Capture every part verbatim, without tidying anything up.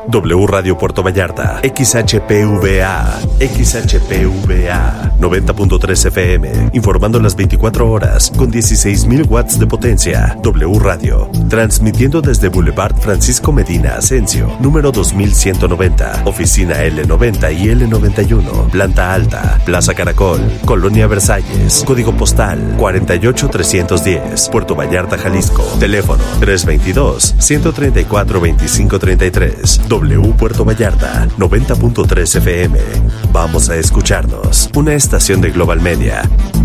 W Radio Puerto Vallarta, X H P V A, X H P V A, noventa punto tres F M, informando las veinticuatro horas con dieciséis mil watts de potencia. W Radio, transmitiendo desde Boulevard Francisco Medina Asensio, número dos mil ciento noventa, oficina L noventa y L noventa y uno, planta alta, Plaza Caracol, Colonia Versalles, código postal cuarenta y ocho trescientos diez, Puerto Vallarta, Jalisco, teléfono tres veintidós, ciento treinta y cuatro, veinticinco treinta y tres. W Puerto Vallarta, noventa punto tres F M. Vamos a escucharnos. Una estación de Global Media.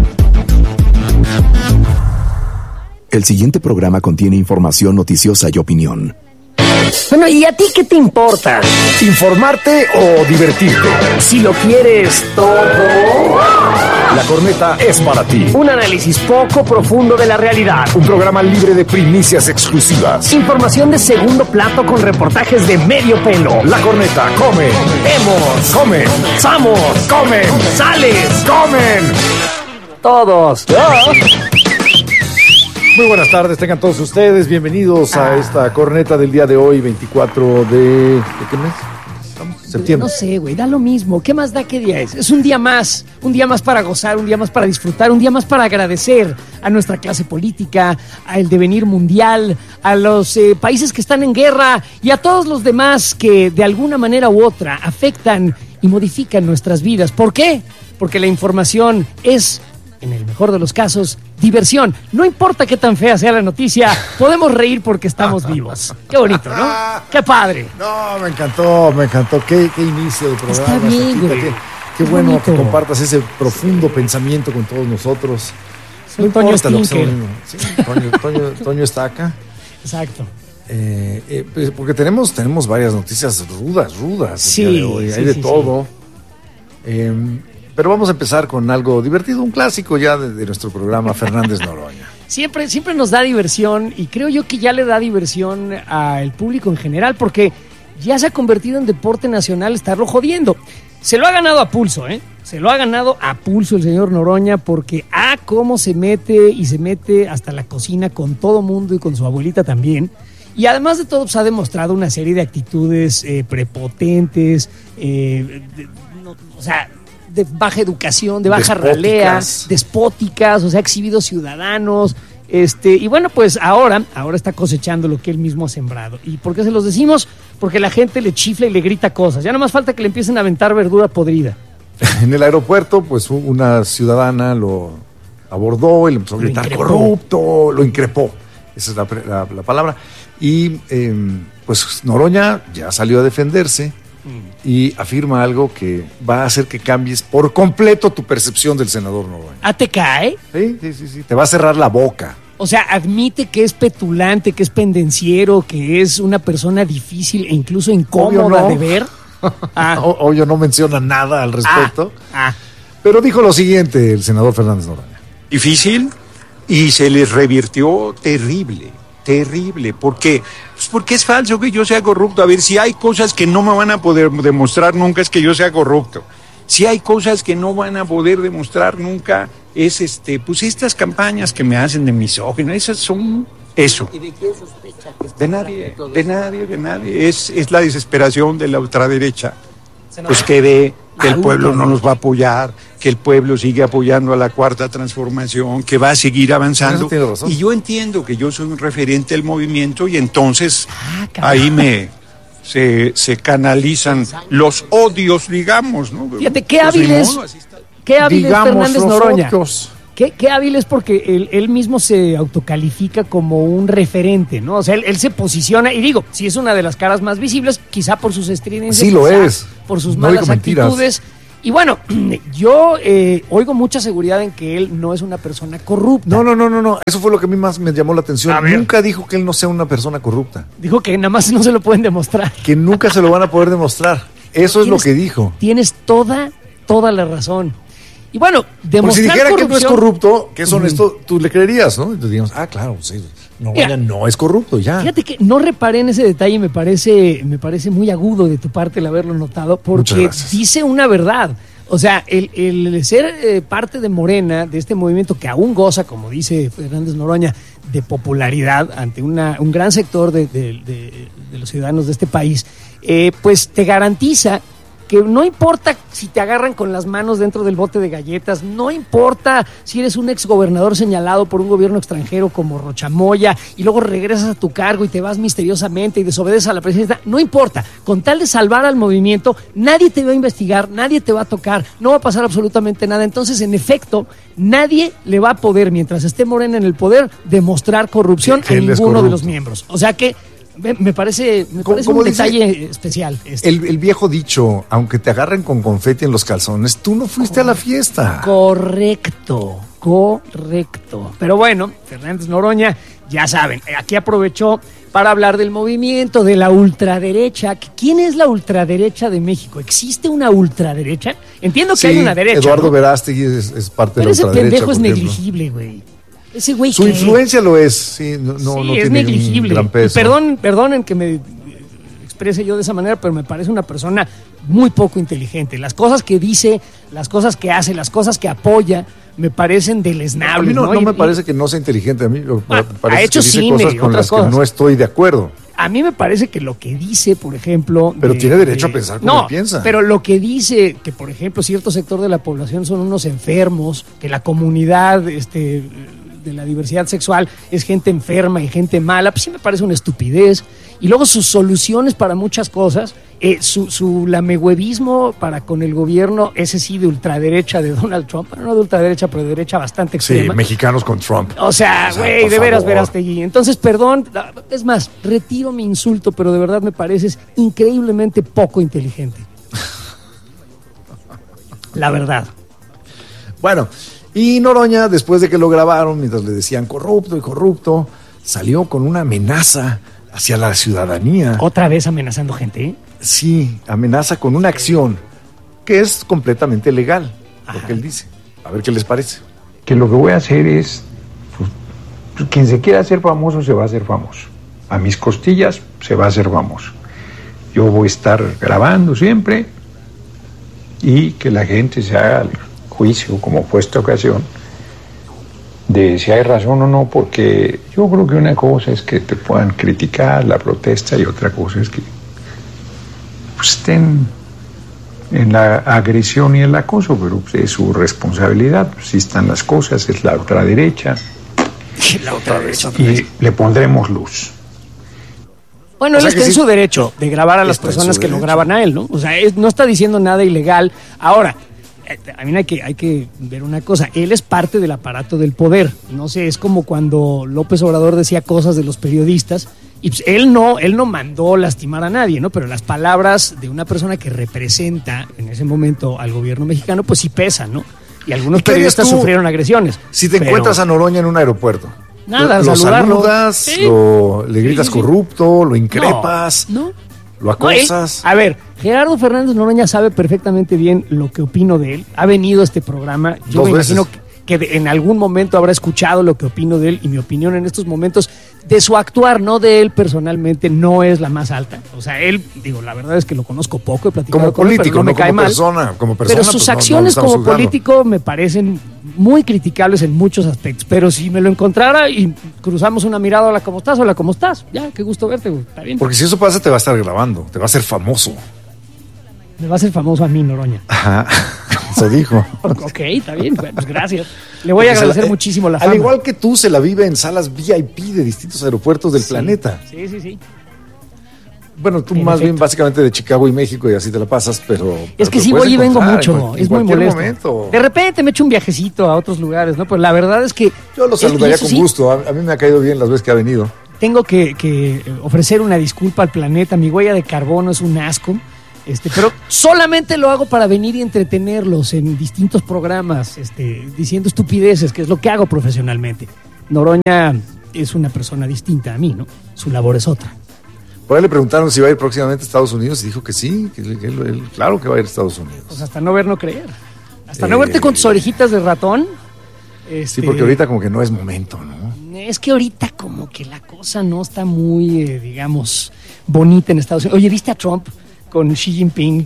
El siguiente programa contiene información noticiosa y opinión. Bueno, ¿y a ti qué te importa? ¿Informarte o divertirte? Si lo quieres todo... La Corneta es para ti. Un análisis poco profundo de la realidad. Un programa libre de primicias exclusivas. Información de segundo plato con reportajes de medio pelo. La Corneta come. Vemos. Comen. Samos. Comen. Sales. Comen. Todos. Muy buenas tardes, tengan todos ustedes. Bienvenidos a esta Corneta del día de hoy, veinticuatro de... ¿de qué mes? Septiembre. No sé, güey, da lo mismo. ¿Qué más da qué día es? Es un día más, un día más para gozar, un día más para disfrutar, un día más para agradecer a nuestra clase política, al devenir mundial, a los eh, países que están en guerra y a todos los demás que de alguna manera u otra afectan y modifican nuestras vidas. ¿Por qué? Porque la información es, en el mejor de los casos, diversión. No importa qué tan fea sea la noticia, podemos reír porque estamos vivos. Qué bonito, ¿no? Qué padre. No, me encantó, me encantó. Qué, qué inicio de programa. Está bien, Sofita, güey. Qué, qué bueno bonito que compartas ese profundo pensamiento con todos nosotros. Soy no Toño importa lo que sea. Stinker. Sí, Toño, Toño, Toño está acá. Exacto. Eh, eh, pues porque tenemos, tenemos varias noticias rudas, rudas. Sí, el día de hoy. sí, Hay de sí, todo. Sí. Eh, Pero vamos a empezar con algo divertido, un clásico ya de, de nuestro programa, Fernández Noroña. Siempre, siempre nos da diversión y creo yo que ya le da diversión al público en general porque ya se ha convertido en deporte nacional estarlo jodiendo. Se lo ha ganado a pulso, ¿eh? Se lo ha ganado a pulso el señor Noroña porque ah, cómo se mete y se mete hasta la cocina con todo mundo y con su abuelita también. Y además de todo, pues, ha demostrado una serie de actitudes eh, prepotentes, eh, de, no, o sea... de baja educación, de baja despóticas. ralea, despóticas, o sea, ha exhibido ciudadanos, este, y bueno, pues ahora, ahora está cosechando lo que él mismo ha sembrado. ¿Y por qué se los decimos? Porque la gente le chifla y le grita cosas. Ya no más falta que le empiecen a aventar verdura podrida. En el aeropuerto, pues una ciudadana lo abordó y le empezó a gritar corrupto, lo increpó. Esa es la, la, la palabra. Y eh, pues Noroña ya salió a defenderse. Y afirma algo que va a hacer que cambies por completo tu percepción del senador Noroña. ¿Ah, te cae? Sí, sí, sí, sí. Te va a cerrar la boca. O sea, admite que es petulante, que es pendenciero, que es una persona difícil e incluso incómoda no. de ver. Ah. Obvio no menciona nada al respecto. Ah. Ah. Pero dijo lo siguiente el senador Fernández Noroña. Difícil y se les revirtió terrible. Terrible, ¿por qué? Pues porque es falso que yo sea corrupto. A ver, si hay cosas que no me van a poder demostrar nunca es que yo sea corrupto. Si hay cosas que no van a poder demostrar nunca es este, pues estas campañas que me hacen de misógino, esas son eso. ¿Y de quién sospecha que está De nadie, de nadie, de nadie. Es, es la desesperación de la ultraderecha. Pues que ve que el pueblo no nos va a apoyar, que el pueblo sigue apoyando a la Cuarta Transformación, que va a seguir avanzando. Y yo entiendo que yo soy un referente del movimiento y entonces ah, ahí me se, se canalizan los odios, digamos, ¿no? Fíjate, qué hábil es, qué hábil es Fernández Noroña. Qué, qué hábil es porque él, él mismo se autocalifica como un referente, ¿no? O sea, él, él se posiciona, y digo, si es una de las caras más visibles, quizá por sus estridencias, sí lo es, por sus no malas actitudes. Y bueno, yo eh, oigo mucha seguridad en que él no es una persona corrupta. No, no, no, no, no. Eso fue lo que a mí más me llamó la atención. Nunca dijo que él no sea una persona corrupta. Dijo que nada más no se lo pueden demostrar. Que nunca se lo van a poder demostrar. Eso es lo que dijo. Tienes toda, toda la razón. Y bueno, demostrar Porque si dijera corrupción, que no es corrupto, que es honesto, uh-huh. tú le creerías, ¿no? Entonces digamos, ah, claro, sí, no, Mira, no es corrupto, ya. Fíjate que no reparé en ese detalle, me parece, me parece muy agudo de tu parte el haberlo notado, porque dice una verdad. O sea, el, el ser eh, parte de Morena, de este movimiento que aún goza, como dice Fernández Noroña, de popularidad ante una, un gran sector de, de, de, de los ciudadanos de este país, eh, pues te garantiza que no importa si te agarran con las manos dentro del bote de galletas, no importa si eres un exgobernador señalado por un gobierno extranjero como Rochamoya y luego regresas a tu cargo y te vas misteriosamente y desobedeces a la presidencia, no importa, con tal de salvar al movimiento, nadie te va a investigar, nadie te va a tocar, no va a pasar absolutamente nada. Entonces, en efecto, nadie le va a poder, mientras esté Morena en el poder, demostrar corrupción a ninguno de los miembros. O sea que Me parece, me parece un detalle especial. Este. El, el viejo dicho, aunque te agarren con confeti en los calzones, tú no fuiste a la fiesta. Correcto, correcto. Pero bueno, Fernández Noroña, ya saben, aquí aprovechó para hablar del movimiento, de la ultraderecha. ¿Quién es la ultraderecha de México? ¿Existe una ultraderecha? Entiendo que sí, hay una derecha. Eduardo ¿no? Verástegui es, es parte Pero de la ultraderecha. Pero ese pendejo es negligible, güey. Ese güey Su ¿qué? influencia lo es, sí, no, sí, no, no es tiene negligible. un gran peso. Perdón, perdonen que me exprese yo de esa manera, pero me parece una persona muy poco inteligente. Las cosas que dice, las cosas que hace, las cosas que apoya, me parecen deleznables. A mí no, no, no y, me parece que no sea inteligente. A mí me ah, parece ha hecho que dice cine cosas y con otras las cosas. que no estoy de acuerdo. A mí me parece que lo que dice, por ejemplo... Pero de, tiene derecho de, a pensar como no, él piensa. Pero lo que dice que, por ejemplo, cierto sector de la población son unos enfermos, que la comunidad este, de la diversidad sexual es gente enferma y gente mala, pues sí me parece una estupidez. Y luego sus soluciones para muchas cosas, eh, su, su lamehuevismo para con el gobierno, ese sí de ultraderecha de Donald Trump, bueno, no de ultraderecha, pero de derecha bastante extrema. Sí, mexicanos con Trump. O sea, güey, de veras, Verástegui. Entonces, perdón, es más, retiro mi insulto, pero de verdad me pareces increíblemente poco inteligente. La verdad. Bueno, y Noroña, después de que lo grabaron, mientras le decían corrupto y corrupto, salió con una amenaza hacia la ciudadanía. ¿Otra vez amenazando gente? ¿eh? Sí, amenaza con una acción que es completamente legal, Ajá. lo que él dice. A ver qué les parece. Que lo que voy a hacer es, pues, quien se quiera hacer famoso se va a hacer famoso. A mis costillas se va a hacer famoso. Yo voy a estar grabando siempre y que la gente se haga el juicio, como fue esta ocasión, de si hay razón o no, porque yo creo que una cosa es que te puedan criticar la protesta y otra cosa es que pues, estén en la agresión y el acoso, pero pues, es su responsabilidad, pues, si están las cosas, es la ultraderecha, la ultraderecha y le pondremos luz. Bueno, O él sea está que en sí, su derecho de grabar a las está en personas su que lo derecho. graban a él, ¿no? O sea, es, no está diciendo nada ilegal. Ahora, eh, también hay que, hay que ver una cosa. Él es parte del aparato del poder. No sé, es como cuando López Obrador decía cosas de los periodistas y pues, él no, él no mandó lastimar a nadie, ¿no? Pero las palabras de una persona que representa en ese momento al gobierno mexicano, pues sí pesan, ¿no? Y algunos ¿Y qué harías periodistas tú sufrieron agresiones. Si te pero- encuentras a Noroña en un aeropuerto, Nada, lo saludarlo. saludas, Sí. lo, le gritas Sí, sí, sí. corrupto, lo increpas, No, no. lo acosas. No, él- a ver, Gerardo Fernández Noroña sabe perfectamente bien lo que opino de él. Ha venido a este programa. Yo Dos me veces. imagino que de- en algún momento habrá escuchado lo que opino de él y mi opinión en estos momentos de su actuar, no de él personalmente, no es la más alta. O sea, él, digo, la verdad es que lo conozco poco, he platicado Como con él, político, pero no me no cae como mal. persona. Como persona, Pero sus pues, no- no lo acciones estamos como juzgando. político me parecen muy criticables en muchos aspectos. Pero si me lo encontrara y cruzamos una mirada, hola, ¿cómo estás? Hola, ¿cómo estás? Ya, qué gusto verte, güey. Está bien. Porque si eso pasa, te va a estar grabando, te va a hacer famoso. Me va a hacer famoso a mí, Noroña. Ajá, eso dijo. Ok, está bien, bueno, pues gracias. Le voy a Porque se agradecer la- eh, muchísimo la Al fama. igual que tú, se la vive en salas V I P de distintos aeropuertos del Sí, planeta. Sí, sí, sí. Bueno, tú En más efecto. bien básicamente de Chicago y México y así te la pasas, pero... Es pero que te sí puedes voy y vengo encontrar mucho, en cual- en es muy cualquier molesto. momento. De repente me echo un viajecito a otros lugares, ¿no? Pues la verdad es que... Yo lo es que saludaría eso con sí, gusto, a, a mí me ha caído bien las veces que ha venido. Tengo que, que ofrecer una disculpa al planeta, mi huella de carbono es un asco, este, pero solamente lo hago para venir y entretenerlos en distintos programas, este, diciendo estupideces, que es lo que hago profesionalmente. Noroña es una persona distinta a mí, ¿no? Su labor es otra. Por ahí le preguntaron si va a ir próximamente a Estados Unidos y dijo que sí, que él- que él- él- claro que va a ir a Estados Unidos. Pues hasta no ver, no creer. Hasta Eh, no verte con tus orejitas de ratón. Este, Sí, porque ahorita como que no es momento, ¿no? Es que ahorita como que la cosa no está muy, eh, digamos, bonita en Estados Unidos. Oye, ¿viste a Trump con Xi Jinping? Que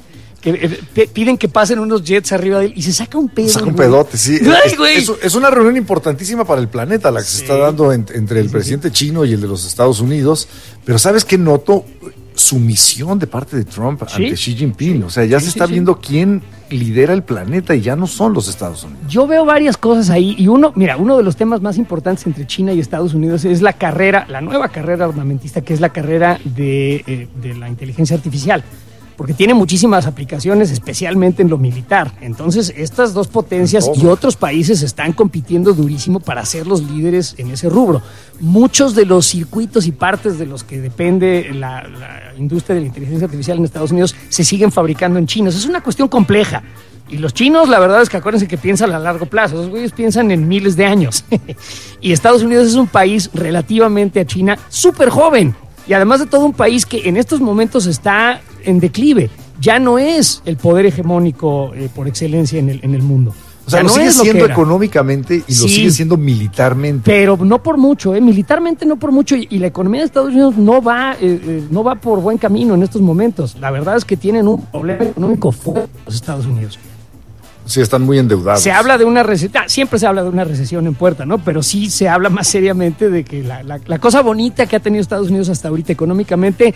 eh, eh, piden que pasen unos jets arriba de él y se saca un pedo. Saca un güey. pedote, sí. Ay, es, güey. es, es una reunión importantísima para el planeta, la que Sí. se está dando en, entre el Sí, sí, presidente chino y el de los Estados Unidos. Pero ¿sabes qué noto? Sumisión de parte de Trump Sí. ante Xi Jinping. O sea, ya Sí, se sí, está sí. viendo quién lidera el planeta y ya no son los Estados Unidos. Yo veo varias cosas ahí y uno, mira, uno de los temas más importantes entre China y Estados Unidos es la carrera, la nueva carrera armamentista, que es la carrera de, eh, de la inteligencia artificial, porque tiene muchísimas aplicaciones, especialmente en lo militar. Entonces, estas dos potencias y otros países están compitiendo durísimo para ser los líderes en ese rubro. Muchos de los circuitos y partes de los que depende la, la industria de la inteligencia artificial en Estados Unidos se siguen fabricando en China. Es una cuestión compleja. Y los chinos, la verdad es que acuérdense que piensan a largo plazo. Esos güeyes piensan en miles de años. Y Estados Unidos es un país relativamente a China súper joven. Y además de todo, un país que en estos momentos está en declive. Ya no es el poder hegemónico eh, por excelencia en el, en el mundo. O sea, Ya lo no sigue es lo que siendo era. económicamente y lo Sí. sigue siendo militarmente. Pero no por mucho, ¿eh? Militarmente no por mucho. Y, y la economía de Estados Unidos no va, eh, eh, no va por buen camino en estos momentos. La verdad es que tienen un problema económico fuerte los Estados Unidos. Sí, están muy endeudados. Se habla de una recesión, siempre se habla de una recesión en puerta, ¿no? Pero sí se habla más seriamente de que la, la, la cosa bonita que ha tenido Estados Unidos hasta ahorita económicamente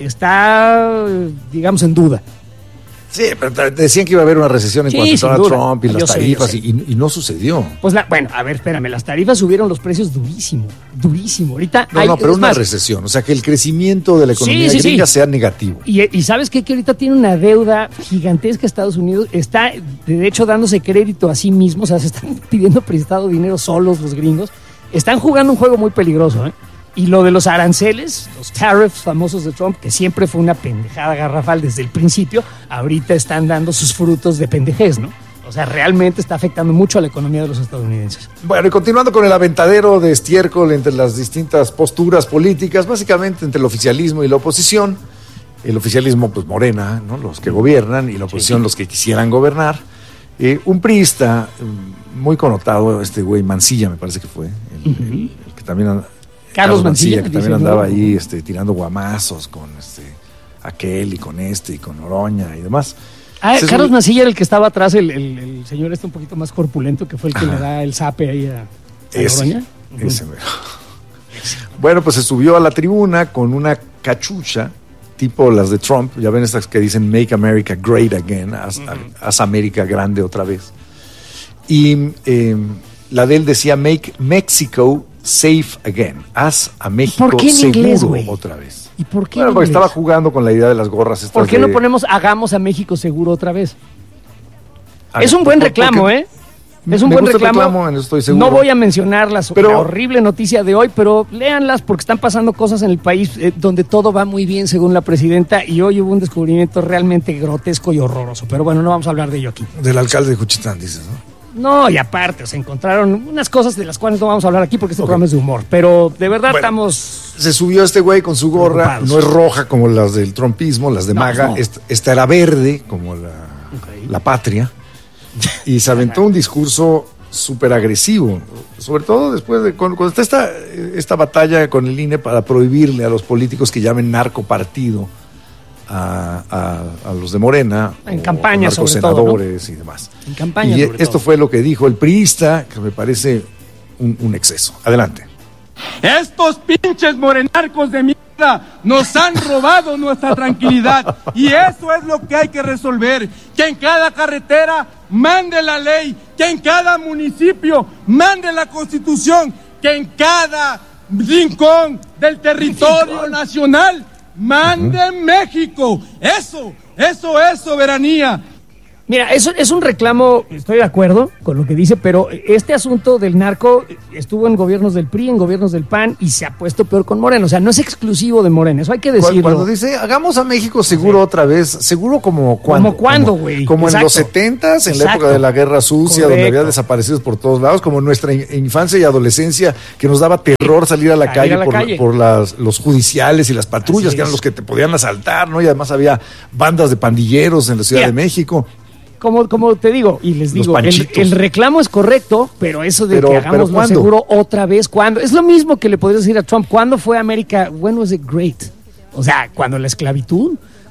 está, digamos, en duda. Sí, pero te- decían que iba a haber una recesión en Sí, cuanto sin a duda. Trump y Yo las sé, tarifas yo sé. y, y no sucedió. Pues la, bueno, a ver, espérame, las tarifas subieron los precios durísimo, durísimo. Ahorita No, hay, no, pero es una más, recesión. O sea, que el crecimiento de la economía Sí, sí, gringa sí. sea negativo. Y, y ¿sabes qué? Que ahorita tiene una deuda gigantesca Estados Unidos. Está, de hecho, dándose crédito a sí mismo. O sea, se están pidiendo prestado dinero solos los gringos. Están jugando un juego muy peligroso, ¿eh? Y lo de los aranceles, los tariffs famosos de Trump, que siempre fue una pendejada garrafal desde el principio, ahorita están dando sus frutos de pendejez, ¿no? O sea, realmente está afectando mucho a la economía de los estadounidenses. Bueno, y continuando con el aventadero de estiércol entre las distintas posturas políticas, básicamente entre el oficialismo y la oposición. El oficialismo, pues Morena, ¿no? Los que gobiernan, y la oposición, los que quisieran gobernar. Eh, un priista mm, muy connotado, este güey Mancilla, me parece que fue, el, el- el que también anda- Carlos Mancilla, que dice, también andaba ¿no? ahí este, tirando guamazos con este, aquel y con este y con Oroña y demás. Ah, Ese es Carlos un- Mancilla era el que estaba atrás, el, el- el señor este un poquito más corpulento, que fue el que le da el zape ahí a, a Ese, Noroña. ese mero. Bueno, pues se subió a la tribuna con una cachucha tipo las de Trump, ya ven estas que dicen Make America Great Again, haz, haz América grande otra vez. Y eh, la de él decía Make Mexico Safe Again, haz a México ¿Por qué en seguro inglés, güey? otra vez. ¿Y por qué? Bueno, en porque inglés? estaba jugando con la idea de las gorras estas ¿Por qué de- no ponemos hagamos a México seguro otra vez? Ah, Es un buen ¿por- reclamo, por qué? ¿eh? Es un Me buen gusta el reclamo. reclamo, en eso estoy seguro. No voy a mencionar las- Pero- la horrible noticia de hoy, pero léanlas porque están pasando cosas en el país eh, donde todo va muy bien según la presidenta y hoy hubo un descubrimiento realmente grotesco y horroroso. Pero bueno, no vamos a hablar de ello aquí. Del alcalde de Juchitán, dices, ¿no? No, y aparte, se encontraron unas cosas de las cuales no vamos a hablar aquí porque este Ok. programa es de humor. Pero de verdad Bueno, estamos... Se subió este güey con su gorra, Preocupados. no es roja como las del trumpismo, las de No, MAGA, no. esta, esta era verde como la, Ok. la patria, y se aventó un discurso súper agresivo, sobre todo después de cuando, cuando está esta, esta batalla con el I N E para prohibirle a los políticos que llamen narcopartido a, a, a los de Morena, En o campaña, sobre narcosenadores y demás. En campaña, Y sobre esto todo. fue lo que dijo el priista, que me parece un, un exceso. Adelante. Estos pinches morenarcos de mierda nos han robado nuestra tranquilidad y eso es lo que hay que resolver, que en cada carretera mande la ley, que en cada municipio mande la constitución, que en cada rincón del territorio nacional mande México. Eso, eso es soberanía. Mira, eso es un reclamo, estoy de acuerdo con lo que dice, pero este asunto del narco estuvo en gobiernos del P R I, en gobiernos del P A N y se ha puesto peor con Morena. O sea, no es exclusivo de Morena, eso hay que decirlo. Cuando dice, hagamos a México seguro otra vez, seguro como cuando. ¿Como cuándo, güey? Como, como en Exacto. los setentas, en la Exacto. época de la Guerra Sucia, donde Correcto. había desaparecidos por todos lados, como en nuestra in- infancia y adolescencia, que nos daba terror salir a la Salir calle a la por, calle. por las, los judiciales y las patrullas, Así que eran es. los que te podían asaltar, ¿no? Y además había bandas de pandilleros en la Ciudad Mira, de México. Como, como te digo, y les Los digo, el, panchitos. el reclamo es correcto, pero eso de Pero- que pero hagamos ¿cuándo? seguro otra vez, ¿cuándo? Es lo mismo que le podrías decir a Trump, ¿cuándo fue América? When was it great? O sea, cuando la esclavitud,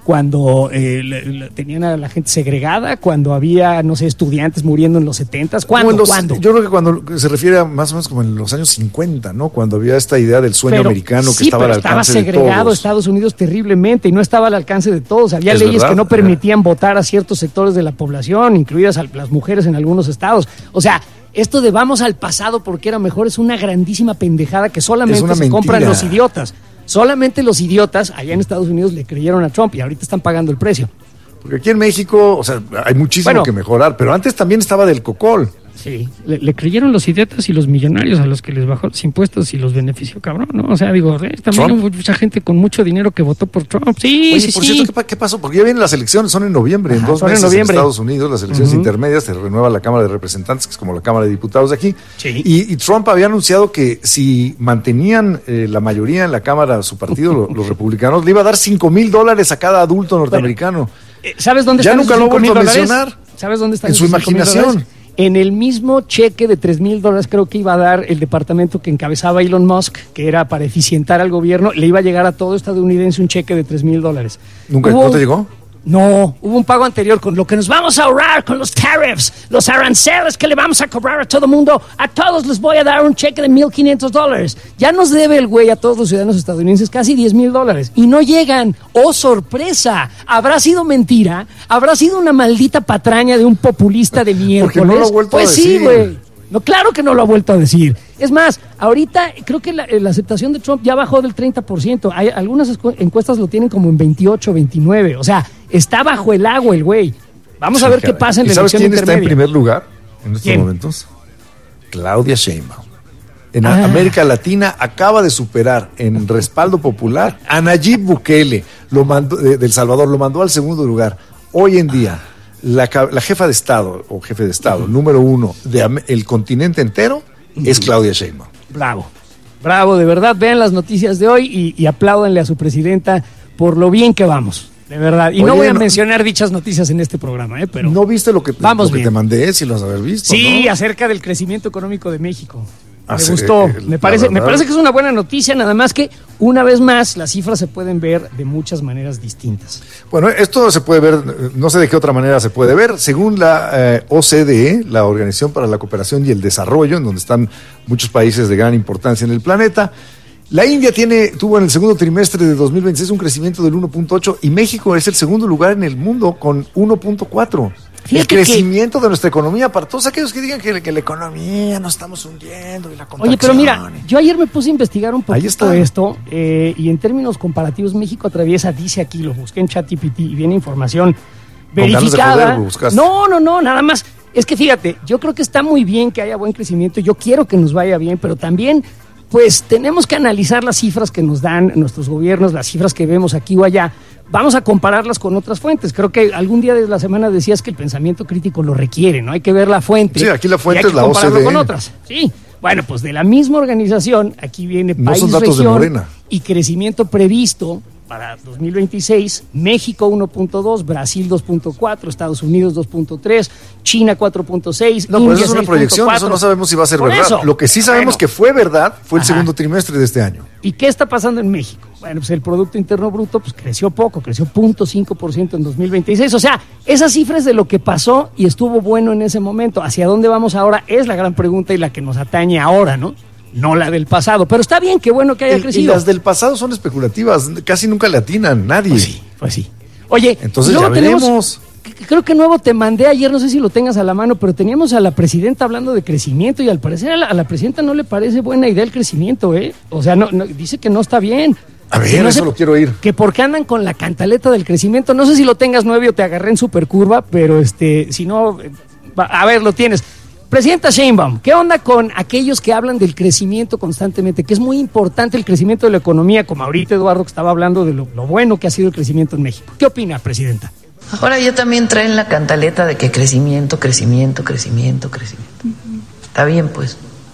cuando eh, le, le, tenían a la gente segregada, cuando había, no sé, estudiantes muriendo en los setentas. ¿Cuándo? Los, ¿Cuándo? Yo creo que cuando se refiere a más o menos como en los años cincuenta, ¿no? Cuando había esta idea del sueño pero, americano que sí, estaba pero al alcance estaba segregado de todos. Estados Unidos terriblemente y no estaba al alcance de todos. Había es leyes verdad, que no permitían votar a ciertos sectores de la población, incluidas a las mujeres en algunos estados. O sea, esto de vamos al pasado porque era mejor es una grandísima pendejada que solamente se mentira. compran los idiotas. Solamente los idiotas allá en Estados Unidos le creyeron a Trump y ahorita están pagando el precio. Porque aquí en México, o sea, hay muchísimo bueno, que mejorar, pero antes también estaba del cocol. Sí, le, le creyeron los idiotas y los millonarios a los que les bajó los impuestos y los benefició, cabrón, ¿no? O sea, digo, eh, también ¿Trump? hubo mucha gente con mucho dinero que votó por Trump. Sí, Oye, sí, por sí. cierto, ¿qué, ¿qué pasó? Porque ya vienen las elecciones, son en noviembre, Ajá, en dos son en meses en, noviembre. Estados Unidos, las elecciones Uh-huh. intermedias, se renueva la Cámara de Representantes, que es como la Cámara de Diputados de aquí. Sí. Y, y Trump había anunciado que si mantenían eh, la mayoría en la Cámara, su partido, lo, los republicanos, le iba a dar cinco mil dólares a cada adulto norteamericano. Eh, ¿Sabes dónde Ya están nunca esos lo he cinco mil vuelto a dólares? mencionar. ¿Sabes dónde están En su esos cinco mil imaginación. dólares? En el mismo cheque de tres mil dólares creo que iba a dar el departamento que encabezaba Elon Musk, que era para eficientar al gobierno, le iba a llegar a todo estadounidense un cheque de tres mil dólares. ¿Nunca Hubo no te un- llegó? No, hubo un pago anterior con lo que nos vamos a ahorrar con los tariffs, los aranceles que le vamos a cobrar a todo el mundo. A todos les voy a dar un cheque de mil quinientos dólares. Ya nos debe el güey a todos los ciudadanos estadounidenses casi diez mil dólares. Y no llegan. ¡Oh, sorpresa! ¿Habrá sido mentira? ¿Habrá sido una maldita patraña de un populista de miércoles? Porque no lo ha vuelto a pues decir. sí, güey. No, claro que no lo ha vuelto a decir. Es más, ahorita creo que la, la aceptación de Trump ya bajó del treinta por ciento. Hay, algunas escu- encuestas lo tienen como en veintiocho, veintinueve. O sea, está bajo el agua el güey. Vamos a Sí, ver qué caray. pasa en ¿Y la sabes elección quién está en intermedia. primer lugar en estos ¿Quién? momentos? Claudia Sheinbaum. En Ah. América Latina acaba de superar en respaldo popular a Nayib Bukele, lo mandó, de, de El Salvador, lo mandó al segundo lugar. Hoy en día, la, ca- la jefa de Estado, o jefe de Estado, uh-huh. número uno del continente entero, uh-huh. es Claudia Sheinbaum. Bravo, bravo, de verdad, vean las noticias de hoy y, y apláudanle a su presidenta por lo bien que vamos. De verdad. Y Oye, no voy a no, mencionar dichas noticias en este programa, ¿eh? Pero ¿no viste lo que, vamos lo que bien. te mandé? Si lo has haber visto, Sí, ¿no? acerca del crecimiento económico de México. Me Ah, sí, gustó. eh, me parece, verdad. me parece que es una buena noticia, nada más que una vez más las cifras se pueden ver de muchas maneras distintas. Bueno, esto se puede ver, no sé de qué otra manera se puede ver. Según la eh, O C D E, la Organización para la Cooperación y el Desarrollo, en donde están muchos países de gran importancia en el planeta, la India tiene, tuvo en el segundo trimestre de dos mil veintiséis un crecimiento del uno punto ocho y México es el segundo lugar en el mundo con uno punto cuatro. El Fíjate crecimiento de nuestra economía, para todos aquellos que digan que, que la economía nos estamos hundiendo y la contracción. Oye, pero mira, yo ayer me puse a investigar un Ahí poquito está. esto eh, y en términos comparativos México atraviesa, dice aquí, lo busqué en ChatGPT y viene información Con ganas de verificada. joder, lo buscaste. No, no, no, nada más. Es que fíjate, yo creo que está muy bien que haya buen crecimiento, yo quiero que nos vaya bien, pero también pues tenemos que analizar las cifras que nos dan nuestros gobiernos, las cifras que vemos aquí o allá. Vamos a compararlas con otras fuentes. Creo que algún día de la semana decías que el pensamiento crítico lo requiere, ¿no? Hay que ver la fuente. Sí, aquí la fuente y hay es la que compararlo O C D E. con otras. Sí. Bueno, pues de la misma organización, aquí viene No país, son datos de región Morena. y crecimiento previsto para dos mil veintiséis, México uno punto dos, Brasil dos punto cuatro, Estados Unidos dos punto tres, China cuatro punto seis, No, India pero eso es una seis punto proyección, cuatro. eso no sabemos si va a ser Por verdad. eso. Lo que sí sabemos Bueno. que fue verdad fue el Ajá. segundo trimestre de este año. ¿Y qué está pasando en México? Bueno, pues el Producto Interno Bruto pues creció poco, creció cero punto cinco por ciento en dos mil veintiséis. O sea, esa cifra es de lo que pasó y estuvo bueno en ese momento. ¿Hacia dónde vamos ahora? Es la gran pregunta y la que nos atañe ahora, ¿no? No la del pasado. Pero está bien, qué bueno que haya El- y crecido. las del pasado son especulativas, casi nunca le atinan nadie. Pues sí, pues sí. Oye, Entonces luego ya tenemos- veremos. c- Creo que nuevo te mandé ayer, no sé si lo tengas a la mano, pero teníamos a la presidenta hablando de crecimiento y al parecer a la, a la presidenta no le parece buena idea el crecimiento, ¿eh? O sea, no, no, dice que no está bien. A ver, Que no eso sé- lo quiero oír. Que porque andan con la cantaleta del crecimiento, no sé si lo tengas nueve o te agarré en supercurva, pero este, si no, eh, va- a ver, lo tienes. Presidenta Sheinbaum, ¿qué onda con aquellos que hablan del crecimiento constantemente? Que es muy importante el crecimiento de la economía, como ahorita Eduardo que estaba hablando de lo, lo bueno que ha sido el crecimiento en México. ¿Qué opina, presidenta? Ahora ya también traen la cantaleta de que crecimiento, crecimiento, crecimiento, crecimiento. Está bien, pues.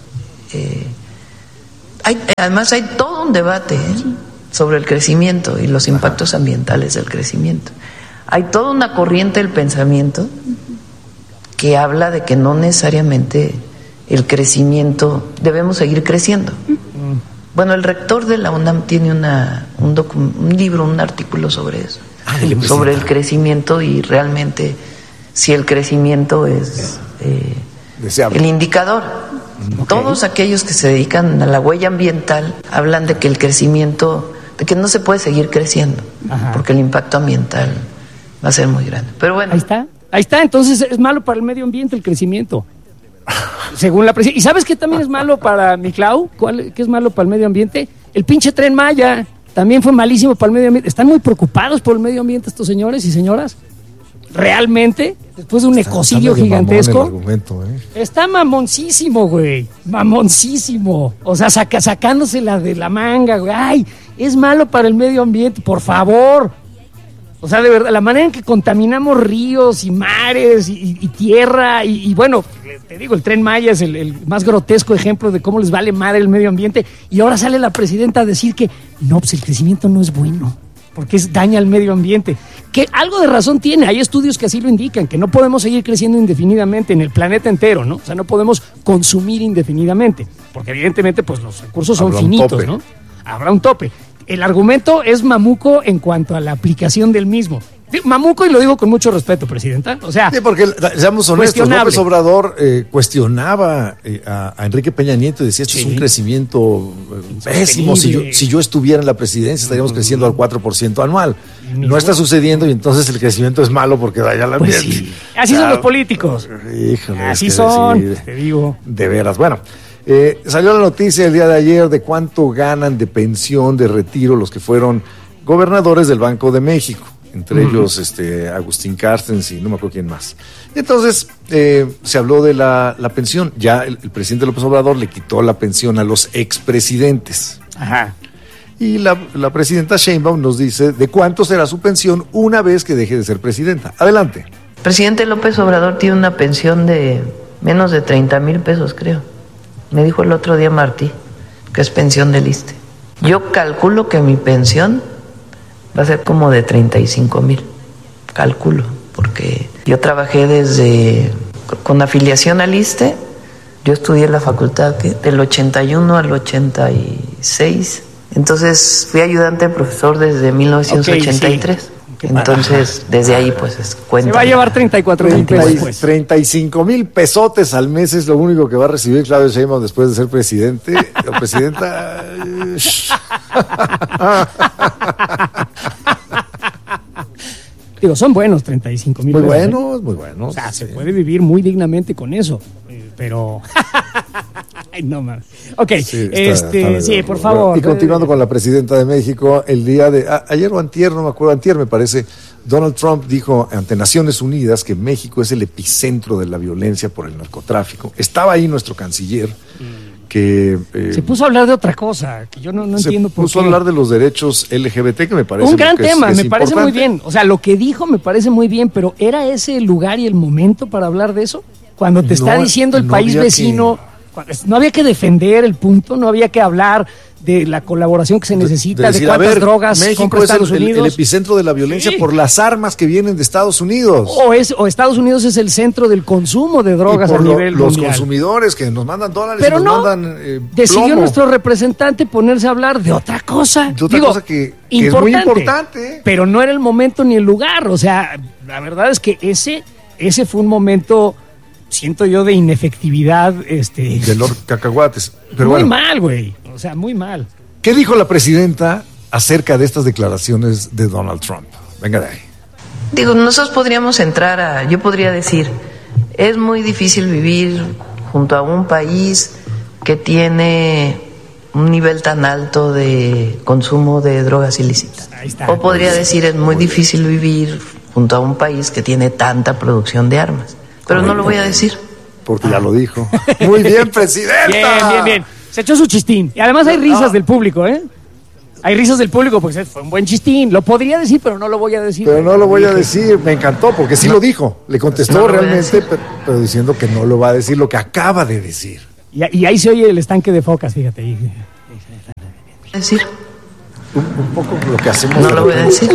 Eh, hay, además hay todo un debate ¿eh? sobre el crecimiento y los impactos ambientales del crecimiento. Hay toda una corriente del pensamiento que habla de que no necesariamente el crecimiento, debemos seguir creciendo. Bueno, el rector de la UNAM tiene una, un, docu- un libro, un artículo sobre eso. Ándale, sobre el crecimiento y realmente si el crecimiento es eh, el indicador. Okay. Todos aquellos que se dedican a la huella ambiental hablan de que el crecimiento, de que no se puede seguir creciendo, ajá, porque el impacto ambiental va a ser muy grande. Pero bueno. Ahí está, ahí está, entonces es malo para el medio ambiente el crecimiento. Según la presidencia. ¿Y sabes qué también es malo para mi Clau? ¿Cuál, ¿Qué es malo para el medio ambiente? El pinche Tren Maya también fue malísimo para el medio ambiente. ¿Están muy preocupados por el medio ambiente estos señores y señoras? ¿Realmente? Después de un está, ecocidio está gigantesco. Argumento, ¿eh? Está mamoncísimo, güey. Mamoncísimo. O sea, saca, sacándosela de la manga, güey. Ay, es malo para el medio ambiente, por favor. O sea, de verdad, la manera en que contaminamos ríos y mares y, y tierra y, y bueno, te digo, el Tren Maya es el, el más grotesco ejemplo de cómo les vale madre el medio ambiente y ahora sale la presidenta a decir que no, pues el crecimiento no es bueno porque es, daña al medio ambiente. Que algo de razón tiene, hay estudios que así lo indican, que no podemos seguir creciendo indefinidamente en el planeta entero, ¿no? O sea, no podemos consumir indefinidamente, porque evidentemente pues los recursos son finitos, ¿no? Habrá un tope. El argumento es mamuco en cuanto a la aplicación del mismo. Mamuco, y lo digo con mucho respeto, presidenta. O sea, sí, porque, seamos honestos, López Obrador eh, cuestionaba eh, a, a Enrique Peña Nieto y decía, esto sí, es un crecimiento eh, pésimo. Si yo, si yo estuviera en la presidencia, estaríamos mm. creciendo al cuatro por ciento anual. No está sucediendo y entonces el crecimiento es malo porque daña la pues sí. Así o sea, son los políticos. Híjole, así son, decir, te digo. De veras, bueno. Eh, salió la noticia el día de ayer de cuánto ganan de pensión, de retiro, los que fueron gobernadores del Banco de México, entre uh-huh. ellos este, Agustín Carstens y no me acuerdo quién más. Entonces eh, se habló de la, la pensión. Ya el, el presidente López Obrador le quitó la pensión a los expresidentes. Ajá. Y la, la presidenta Sheinbaum nos dice de cuánto será su pensión una vez que deje de ser presidenta. Adelante. El presidente López Obrador tiene una pensión de menos de treinta mil pesos, creo. Me dijo el otro día Martí, que es pensión del ISSSTE. Yo calculo que mi pensión va a ser como de treinta y cinco mil. Calculo, porque yo trabajé desde, con afiliación al ISSSTE, yo estudié en la facultad del ochenta y uno al ochenta y seis. Entonces fui ayudante de profesor desde mil novecientos ochenta y tres. Okay, sí. Entonces, desde ahí, pues, es cuenta. Se va a llevar treinta y cuatro mil pesos. Pues. treinta y cinco mil pesotes al mes es lo único que va a recibir Claudio Sheinbaum después de ser presidente. La presidenta... Digo, son buenos treinta y cinco mil pesos. Muy pesos, buenos, ¿eh? Muy buenos. O sea, se puede vivir muy dignamente con eso, pero... Ay, no más. Ok, sí, está, este, está sí, por favor. Bueno, y continuando con la presidenta de México, el día de a, ayer o antier, no me acuerdo, antier me parece, Donald Trump dijo ante Naciones Unidas que México es el epicentro de la violencia por el narcotráfico. Estaba ahí nuestro canciller mm. que eh, se puso a hablar de otra cosa que yo no, no entiendo por qué. Se puso a hablar de los derechos L G B T, que me parece un gran que tema, es, que me es parece importante. muy bien. O sea, lo que dijo me parece muy bien, pero ¿era ese el lugar y el momento para hablar de eso? Cuando te no, está diciendo el no país vecino. Que... No había que defender el punto, no había que hablar de la colaboración que se necesita, de, de, decir, de cuántas ver, drogas México compra es Estados el, Unidos. El, el epicentro de la violencia sí. por las armas que vienen de Estados Unidos. O, es, o Estados Unidos es el centro del consumo de drogas a nivel lo, mundial. Los consumidores que nos mandan dólares Pero y nos no, mandan eh, decidió plomo. nuestro representante ponerse a hablar de otra cosa. De otra Digo, cosa que, que es muy importante. Pero no era el momento ni el lugar. O sea, la verdad es que ese, ese fue un momento... siento yo de inefectividad, este... de Lord Cacahuates. Pero muy bueno, mal, güey. O sea, muy mal. ¿Qué dijo la presidenta acerca de estas declaraciones de Donald Trump? Venga de ahí. Digo, nosotros podríamos entrar a... Yo podría decir, es muy difícil vivir junto a un país que tiene un nivel tan alto de consumo de drogas ilícitas. Ahí está. O podría decir, es muy difícil vivir junto a un país que tiene tanta producción de armas. Pero no lo voy a decir. Porque ya lo dijo. Muy bien, presidenta. Bien, bien, bien. Se echó su chistín. Y además hay risas no. del público, ¿eh? Hay risas del público, pues fue un buen chistín. Lo podría decir, pero no lo voy a decir. Pero no lo voy a decir. Me encantó, porque sí no. lo dijo. Le contestó no realmente, pero, pero diciendo que no lo va a decir lo que acaba de decir. Y, y ahí se oye el estanque de focas, fíjate. Ahí. Decir. Un, un poco lo que hacemos. No lo voy a decir.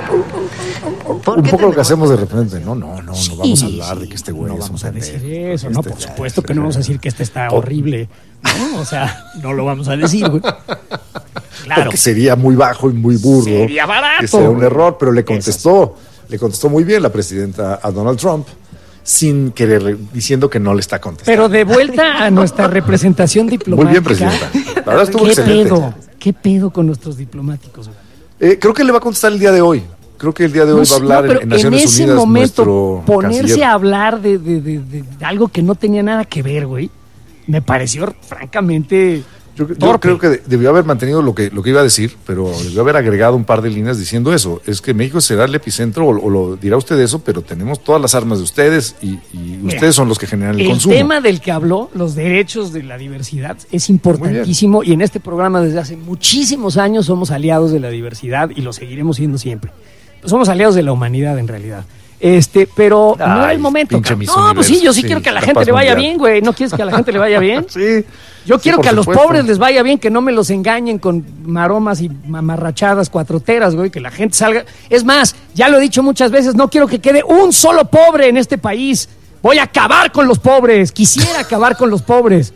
Un poco lo que hacemos de repente, no, no, no, sí, no vamos a hablar de que este güey no es vamos un a decir pendejo, eso, este, no, por supuesto este, que no vamos a decir que este está horrible, ¿no? O sea, no lo vamos a decir, güey. Claro. Porque sería muy bajo y muy burdo. Sería barato. Que sería un error, pero le contestó, le contestó muy bien la presidenta a Donald Trump, sin querer, diciendo que no le está contestando. Pero de vuelta a nuestra representación diplomática. Muy bien, presidenta. La verdad estuvo ¿Qué excelente. pedo? ¿Qué pedo con nuestros diplomáticos? Eh, creo que le va a contestar el día de hoy. Creo que el día de hoy No, va a hablar no, pero en Naciones en ese Unidas momento nuestro ponerse canciller. a hablar de, de, de, de, de algo que no tenía nada que ver, güey, me pareció francamente Yo, yo torpe. creo que debió haber mantenido lo que, lo que iba a decir, pero debió haber agregado un par de líneas diciendo eso. Es que México será el epicentro, o, o lo dirá usted eso, pero tenemos todas las armas de ustedes y, y Mira, ustedes son los que generan el, el consumo. tema del que habló, los derechos de la diversidad, es importantísimo y en este programa desde hace muchísimos años somos aliados de la diversidad y lo seguiremos siendo siempre. Somos aliados de la humanidad en realidad. Este, pero Ay, no era el momento. pinche Miss No, pues sí, yo sí, Universo, quiero sí, que a la la gente paz le vaya mundial. bien, güey. ¿No quieres que a la gente le vaya bien? Sí. Yo Sí, quiero por que a los supuesto. pobres les vaya bien, que no me los engañen con maromas y mamarrachadas cuatroteras, güey, que la gente salga. Es más, ya lo he dicho muchas veces, no quiero que quede un solo pobre en este país. Voy a acabar con los pobres, quisiera acabar con los pobres.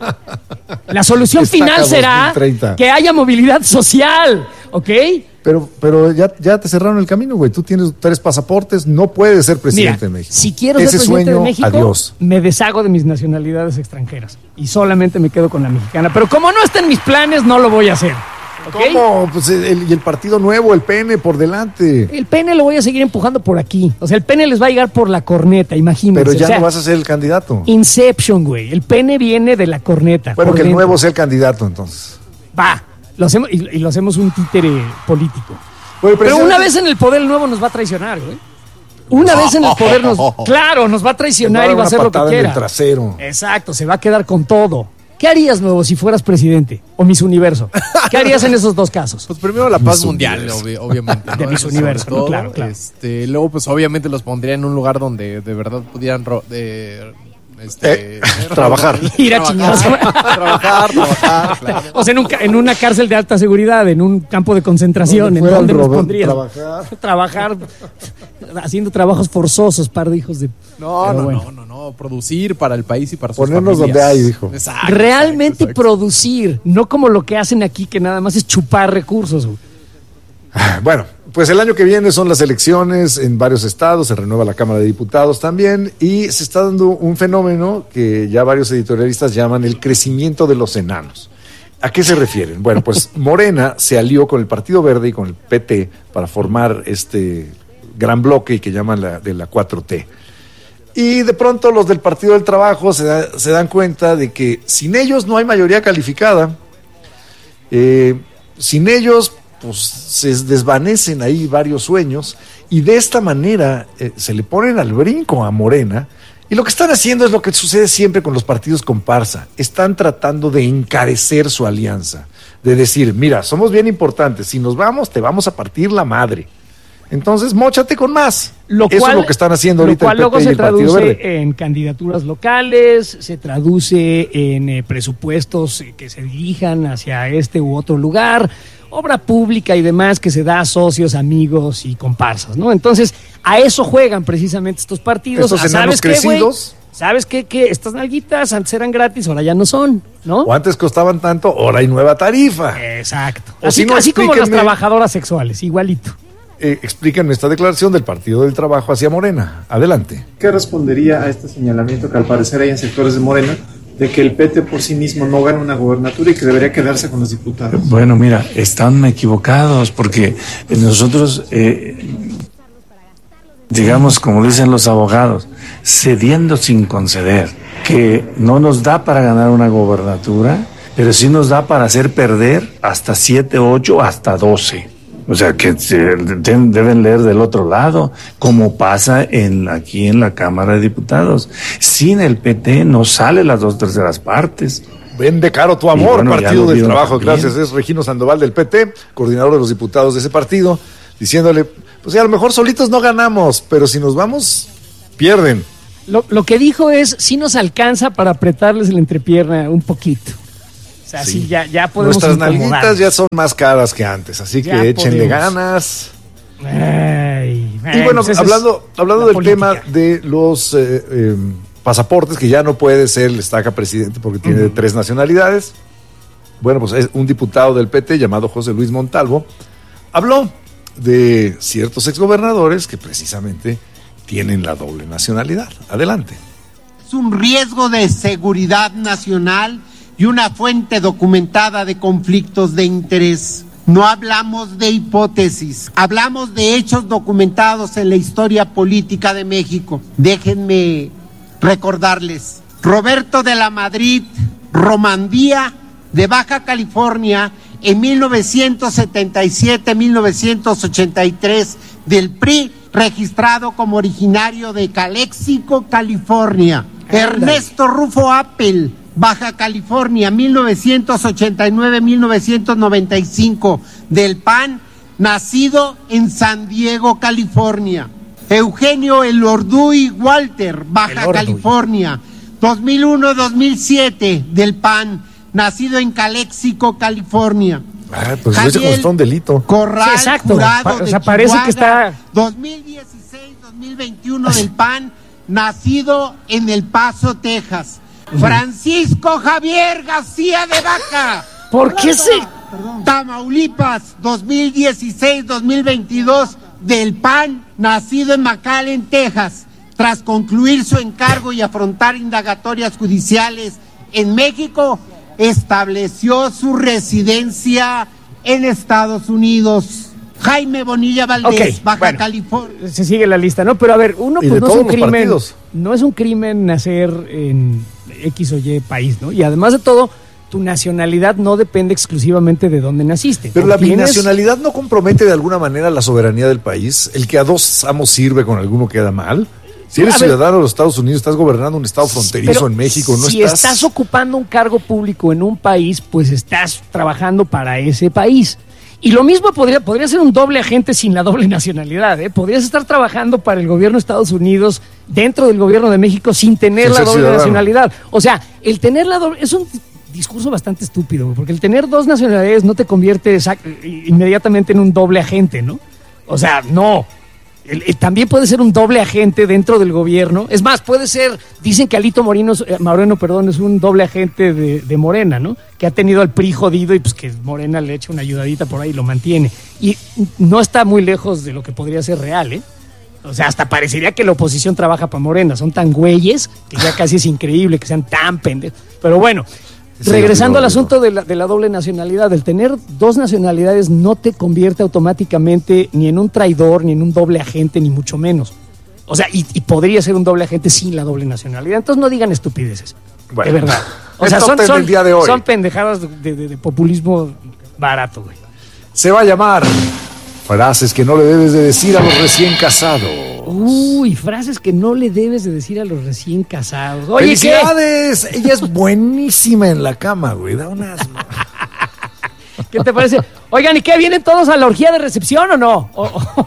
La solución Estaca final será dos mil treinta. que haya movilidad social, ¿ok? Pero, pero ya, ya te cerraron el camino, güey. Tú tienes tres pasaportes, no puedes ser presidente Mira, de México. si quiero Ese ser presidente sueño, de México, adiós. me deshago de mis nacionalidades extranjeras y solamente me quedo con la mexicana. Pero como no está en mis planes, no lo voy a hacer. ¿ok? ¿Cómo? Pues el, y el partido nuevo, el P N, por delante. El P N lo voy a seguir empujando por aquí. O sea, el P N les va a llegar por la corneta, imagínense. Pero ya o sea, no vas a ser el candidato. Inception, güey. El P N viene de la corneta. Bueno, por que el dentro. nuevo sea el candidato, entonces. Va. Lo hacemos, y, y lo hacemos un títere político. Bueno, Pero presidente- una vez en el poder, el nuevo nos va a traicionar, güey. Una vez en el poder nos... Claro, nos va a traicionar y va a hacer lo que Una patada en quiera. el trasero. Exacto, se va a quedar con todo. ¿Qué harías, nuevo, si fueras presidente? O Miss Universo. ¿Qué harías en esos dos casos? Pues primero la paz Miss mundial, Universo. obvi- obviamente. ¿no? De Miss Eso sobre Universo, ¿no? todo. Claro, claro. Este, luego, pues obviamente los pondría en un lugar donde de verdad pudieran ro- de, este, Eh, trabajar. Ir a chingados. Trabajar, trabajar, claro. O sea, en, un ca- en una cárcel de alta seguridad, en un campo de concentración, ¿en fuera dónde el nos Robert, pondrías? trabajar. Trabajar, haciendo trabajos forzosos, par de hijos de... No, Pero no, bueno. no, no, no, producir para el país y para sus Ponernos familias. donde hay, dijo. Exacto, Realmente exacto, exacto. producir, no como lo que hacen aquí, que nada más es chupar recursos, güey. Bueno, pues el año que viene son las elecciones en varios estados, se renueva la Cámara de Diputados también y se está dando un fenómeno que ya varios editorialistas llaman el crecimiento de los enanos. ¿A qué se refieren? Bueno, pues Morena se alió con el Partido Verde y con el P T para formar este gran bloque que llaman la, de la cuatro T. Y de pronto los del Partido del Trabajo se, da- se dan cuenta de que sin ellos no hay mayoría calificada. Eh, sin ellos, pues se desvanecen ahí varios sueños y de esta manera eh, se le ponen al brinco a Morena. Y lo que están haciendo es lo que sucede siempre con los partidos comparsa. Están tratando de encarecer su alianza, de decir, mira, somos bien importantes, si nos vamos te vamos a partir la madre. Entonces, móchate con más. Lo Eso cual, es lo que están haciendo lo ahorita cual el P luego T y se el Partido Verde. traduce en candidaturas locales, se traduce en eh, presupuestos eh, que se dirijan hacia este u otro lugar, obra pública y demás que se da a socios, amigos y comparsas, ¿no? Entonces, a eso juegan precisamente estos partidos. Estos Ah, enanos ¿sabes qué, güey? crecidos. ¿Sabes qué? Que estas nalguitas antes eran gratis, ahora ya no son, ¿no? O antes costaban tanto, ahora hay nueva tarifa. Exacto. O Así, si no, así como las explíquenme- trabajadoras sexuales, igualito. Eh, explíquenme esta declaración del Partido del Trabajo hacia Morena. Adelante. ¿Qué respondería a este señalamiento que al parecer hay en sectores de Morena de que el P T por sí mismo no gana una gobernatura y que debería quedarse con los diputados? Bueno, mira, están equivocados porque nosotros, eh, digamos, como dicen los abogados, cediendo sin conceder, que no nos da para ganar una gobernatura, pero sí nos da para hacer perder hasta siete, ocho, hasta doce. O sea, que se de- deben leer del otro lado, como pasa en aquí en la Cámara de Diputados. Sin el P T no sale las dos terceras partes. Vende caro tu amor, Y bueno, ya Partido lo del vieron Trabajo. también. Gracias, es Regino Sandoval del P T, coordinador de los diputados de ese partido, diciéndole, pues ya a lo mejor solitos no ganamos, pero si nos vamos, pierden. Lo, lo que dijo es, sí nos alcanza para apretarles la entrepierna un poquito. O sea, sí, Sí. ya, ya podemos Nuestras incomodarnos. nalguitas ya son más caras que antes, así Ya que échenle podemos. ganas. Ay, Y bueno, pues esa es hablando, hablando la del política. tema de los eh, eh, pasaportes, que ya no puede ser el estaca presidente porque tiene tres nacionalidades. Bueno, pues un diputado del P T llamado José Luis Montalvo habló de ciertos exgobernadores que precisamente tienen la doble nacionalidad. Adelante. Es un riesgo de seguridad nacional y una fuente documentada de conflictos de interés. No hablamos de hipótesis, hablamos de hechos documentados en la historia política de México. Déjenme recordarles. Roberto de la Madrid Romandía, de Baja California, en mil novecientos setenta y siete a mil novecientos ochenta y tres, del P R I, registrado como originario de Calexico, California. Ernesto Rufo Appel, Baja California, mil novecientos ochenta y nueve a mil novecientos noventa y cinco, del P A N, nacido en San Diego, California. Eugenio Elorduy Walter, Baja Elorduy. California, dos mil uno a dos mil siete, del P A N, nacido en Calexico, California. Ah, pues eso es un delito. Corral, sí, exacto. Jurado Pa- o sea, de parece Chihuahua, que está... dos mil dieciséis a dos mil veintiuno, del P A N, nacido en El Paso, Texas. Francisco Javier García de Vaca. ¿Por qué se...? Tamaulipas, dos mil dieciséis a dos mil veintidós, del P A N, nacido en McAllen, Texas. Tras concluir su encargo y afrontar indagatorias judiciales en México, estableció su residencia en Estados Unidos. Jaime Bonilla Valdés, Okay, Baja bueno, California. Se sigue la lista, ¿no? Pero a ver, uno, Y pues de no es todos un los crimen. partidos. No es un crimen nacer en X o Y país, ¿no? Y además de todo, tu nacionalidad no depende exclusivamente de dónde naciste. Pero O la tienes- binacionalidad no compromete de alguna manera la soberanía del país. El que a dos amos sirve con alguno queda mal. Si eres A ver, ciudadano de los Estados Unidos, estás gobernando un estado fronterizo pero en México, no si estás... estás ocupando un cargo público en un país, pues estás trabajando para ese país. Y lo mismo podría, podría ser un doble agente sin la doble nacionalidad, ¿eh? Podrías estar trabajando para el gobierno de Estados Unidos dentro del gobierno de México sin tener Sin la ser doble ciudadano. nacionalidad. O sea, el tener la doble... Es un discurso bastante estúpido, güey, porque el tener dos nacionalidades no te convierte exact- inmediatamente en un doble agente, ¿no? O sea, no. El- el- también puede ser un doble agente dentro del gobierno. Es más, puede ser, dicen que Alito Moreno, eh, Moreno, perdón, es un doble agente de, de Morena, ¿no? Que ha tenido al P R I jodido y pues que Morena le echa una ayudadita por ahí y lo mantiene. Y no está muy lejos de lo que podría ser real, ¿eh? O sea, hasta parecería que la oposición trabaja para Morena. Son tan güeyes que ya casi es increíble que sean tan pendejos. Pero bueno, Sí, regresando digo, al digo. asunto de la, de la doble nacionalidad, el tener dos nacionalidades no te convierte automáticamente ni en un traidor, ni en un doble agente, ni mucho menos. O sea, y, y podría ser un doble agente sin la doble nacionalidad. Entonces no digan estupideces. Bueno, de verdad. O el sea, top son, ten son, del día de hoy. son pendejadas de, de- de populismo barato, güey. Se va a llamar frases que no le debes de decir a los recién casados. Uy, frases que no le debes de decir a los recién casados. Oye, ¿qué? ¡Felicidades! Ella es buenísima en la cama, güey. Da unas... ¿Qué te parece? Oigan, ¿y qué? ¿Vienen todos a la orgía de recepción o no? O- o-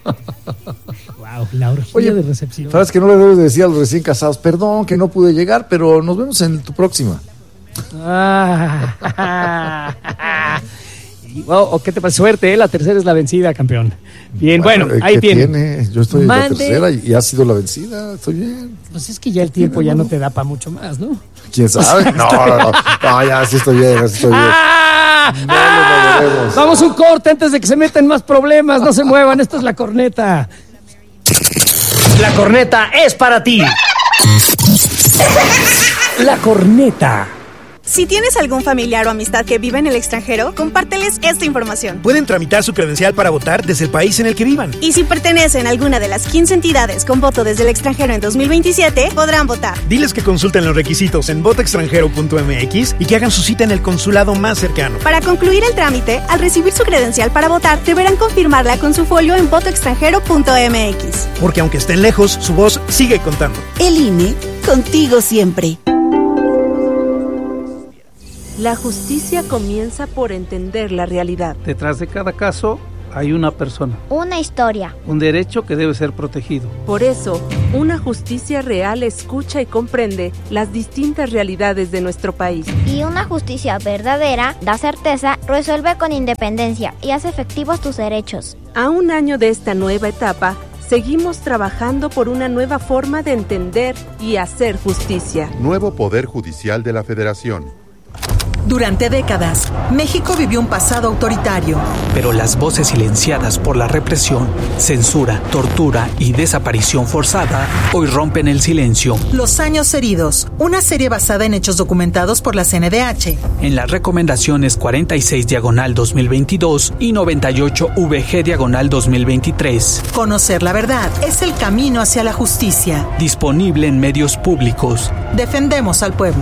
wow, la orgía Oye, de recepción. frases que no le debes de decir a los recién casados. Perdón que no pude llegar, pero nos vemos en tu próxima. Ah, y, wow, ¿o qué te parece? Suerte, ¿eh? La tercera es la vencida, campeón. Bien, bueno, eh, ahí ¿qué tiene. tiene? Yo estoy en la Mande- tercera y, y ha sido la vencida. Estoy bien. Pues es que ya el tiempo ya no te da para mucho más, ¿no? ¿Quién sabe? No, no, no. No, ya sí estoy bien, sí estoy bien. ¡Ah! No ¡Ah! lo volveremos. Vamos un corte antes de que se metan más problemas. No se muevan, esto es La Corneta. La Corneta es para ti. La Corneta. Si tienes algún familiar o amistad que vive en el extranjero, compárteles esta información. Pueden tramitar su credencial para votar desde el país en el que vivan. Y si pertenecen a alguna de las quince entidades con voto desde el extranjero en dos mil veintisiete, podrán votar. Diles que consulten los requisitos en voto extranjero punto m x y que hagan su cita en el consulado más cercano. Para concluir el trámite, al recibir su credencial para votar, deberán confirmarla con su folio en voto extranjero punto m x. Porque aunque estén lejos, su voz sigue contando. El I N E, contigo siempre. La justicia comienza por entender la realidad. Detrás de cada caso hay una persona, una historia, un derecho que debe ser protegido. Por eso, una justicia real escucha y comprende las distintas realidades de nuestro país. Y una justicia verdadera da certeza, resuelve con independencia y hace efectivos tus derechos. A un año de esta nueva etapa, seguimos trabajando por una nueva forma de entender y hacer justicia. Nuevo Poder Judicial de la Federación. Durante décadas, México vivió un pasado autoritario. Pero las voces silenciadas por la represión, censura, tortura y desaparición forzada hoy rompen el silencio. Los años heridos, una serie basada en hechos documentados por la C N D H. En las recomendaciones cuarenta y seis diagonal dos mil veintidós y noventa y ocho V G diagonal dos mil veintitrés. Conocer la verdad es el camino hacia la justicia. Disponible en medios públicos. Defendemos al pueblo.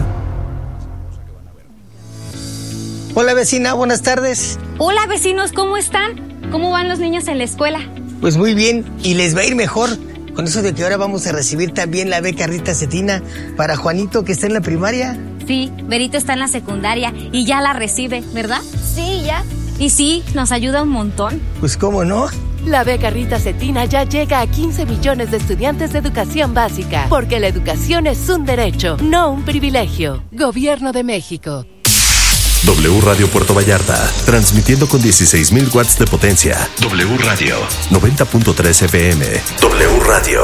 Hola vecina, buenas tardes. Hola vecinos, ¿cómo están? ¿Cómo van los niños en la escuela? Pues muy bien, y les va a ir mejor con eso de que ahora vamos a recibir también la beca Rita Cetina para Juanito, que está en la primaria. Sí, Berito está en la secundaria y ya la recibe, ¿verdad? Sí, ya. Y sí, nos ayuda un montón. Pues cómo no. La beca Rita Cetina ya llega a quince millones de estudiantes de educación básica, porque la educación es un derecho, no un privilegio. Gobierno de México. W Radio Puerto Vallarta, transmitiendo con dieciséis mil watts de potencia. W Radio, noventa punto tres F M. W Radio.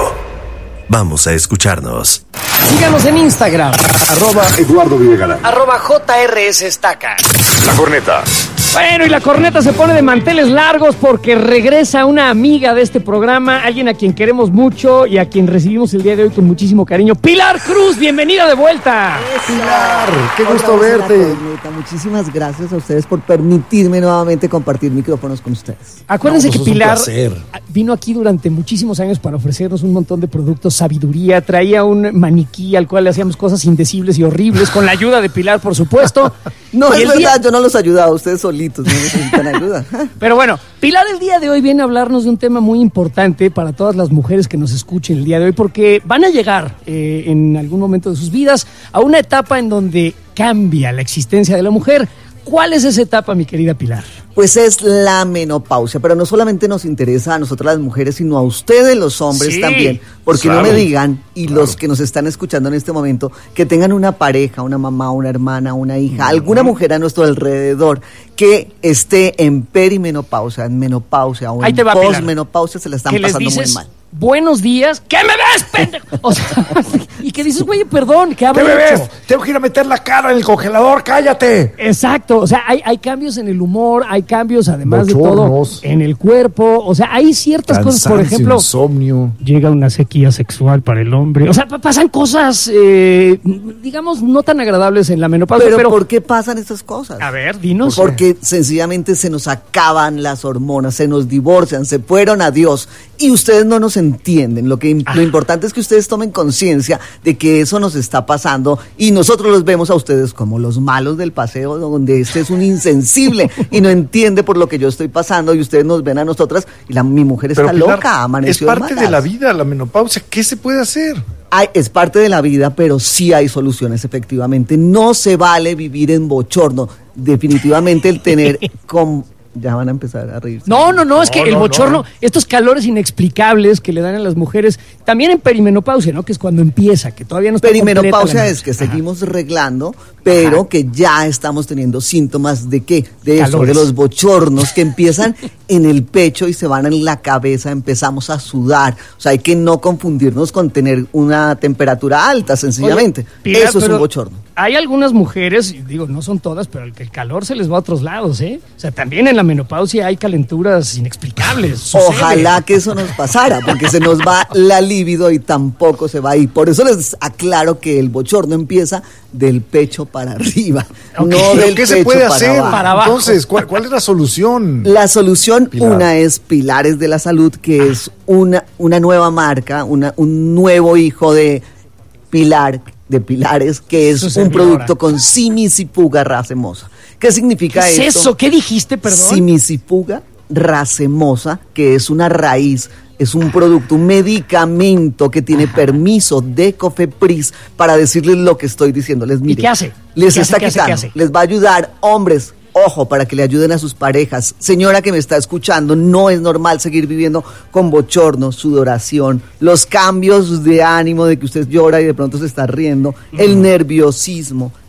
Vamos a escucharnos. Síganos en Instagram. Arroba Eduardo Villegala. Arroba J R S Estaca. La corneta. Bueno, y la corneta se pone de manteles largos porque regresa una amiga de este programa, alguien a quien queremos mucho y a quien recibimos el día de hoy con muchísimo cariño. Pilar Cruz, bienvenida de vuelta. Pilar, qué gusto Hola, verte. Corneta. Muchísimas gracias a ustedes por permitirme nuevamente compartir micrófonos con ustedes. Acuérdense No, pues que es un Pilar placer. vino aquí durante muchísimos años para ofrecernos un montón de productos, sabiduría, traía un maniquí al cual le hacíamos cosas indecibles y horribles, con la ayuda de Pilar, por supuesto. No, Y es el verdad, día- yo no los ayudaba, ustedes solitos no necesitan ayuda. Pero bueno, Pilar el día de hoy viene a hablarnos de un tema muy importante para todas las mujeres que nos escuchen el día de hoy, porque van a llegar eh, en algún momento de sus vidas a una etapa en donde cambia la existencia de la mujer. ¿Cuál es esa etapa, mi querida Pilar? Pues es la menopausia, pero no solamente nos interesa a nosotras las mujeres, sino a ustedes los hombres Sí, también, porque claro, no me digan, y claro. los que nos están escuchando en este momento, que tengan una pareja, una mamá, una hermana, una hija, alguna mujer a nuestro alrededor que esté en perimenopausia, en menopausia o Ahí en te va, Pilar. posmenopausia, se la están Que les pasando dices, muy mal. buenos días, ¿qué me ves, pendejo? O sea, y que dices, güey, perdón, ¿qué habré ¿Qué me hecho? ves? Tengo que ir a meter la cara en el congelador, cállate. Exacto, o sea, hay, hay cambios en el humor, hay cambios además de todo Bochornos. en el cuerpo, o sea, hay ciertas cosas, por Cansancio, ejemplo, insomnio. llega una sequía sexual para el hombre, o sea, pa- pasan cosas, eh, digamos, no tan agradables en la menopausia, Pero, pero, ¿por qué pasan estas cosas? a ver, dinos. Porque sencillamente se nos acaban las hormonas, se nos divorcian, se fueron a Dios y ustedes no nos entienden. Lo que lo importante es que ustedes tomen conciencia de que eso nos está pasando y nosotros los vemos a ustedes como los malos del paseo, donde este es un insensible y no entiende por lo que yo estoy pasando, y ustedes nos ven a nosotras y la, mi mujer está Pero, Pilar, loca, amaneció es parte malas. de la vida, la menopausia. ¿Qué se puede hacer? Hay- es parte de la vida, pero sí hay soluciones, efectivamente. No se vale vivir en bochorno. Definitivamente el tener... con Ya van a empezar a reírse. No, no, no, es No, que el no, bochorno, no. estos calores inexplicables que le dan a las mujeres, también en perimenopausia, ¿no? Que es cuando empieza, que todavía no está Perimenopausia completa la- es que seguimos reglando, pero que ya estamos teniendo síntomas de qué, de eso, Calores. de los bochornos que empiezan en el pecho y se van en la cabeza, empezamos a sudar. O sea, hay que no confundirnos con tener una temperatura alta, sencillamente. Oye, Pilar, eso es pero un bochorno. Hay algunas mujeres, y digo, no son todas, pero el, que el calor se les va a otros lados, ¿eh? O sea, también en la menopausia hay calenturas inexplicables. sucede. Ojalá que eso nos pasara, porque se nos va la libido y tampoco se va ahí. Por eso les aclaro que el bochorno empieza del pecho para arriba, Ok. no ¿Pero del qué se pecho puede para hacer? abajo. Para abajo. Entonces, ¿cuál, cuál es la solución? La solución, Pilar. una es Pilares de la Salud, que es una, una nueva marca, una, un nuevo hijo de Pilar, de Pilares, que es Su un servidora. producto con simisipuga racemosa. ¿Qué significa ¿Qué es esto? eso? ¿Qué dijiste, perdón? Simisipuga racemosa, que es una raíz, es un producto, un medicamento que tiene permiso de COFEPRIS para decirles lo que estoy diciéndoles. Mire, qué hace? Les ¿Qué está hace, qué hace, quitando, qué hace? les va a ayudar, hombres. Ojo, para que le ayuden a sus parejas. Señora que me está escuchando, no es normal seguir viviendo con bochorno, sudoración, los cambios de ánimo de que usted llora y de pronto se está riendo, el nerviosismo,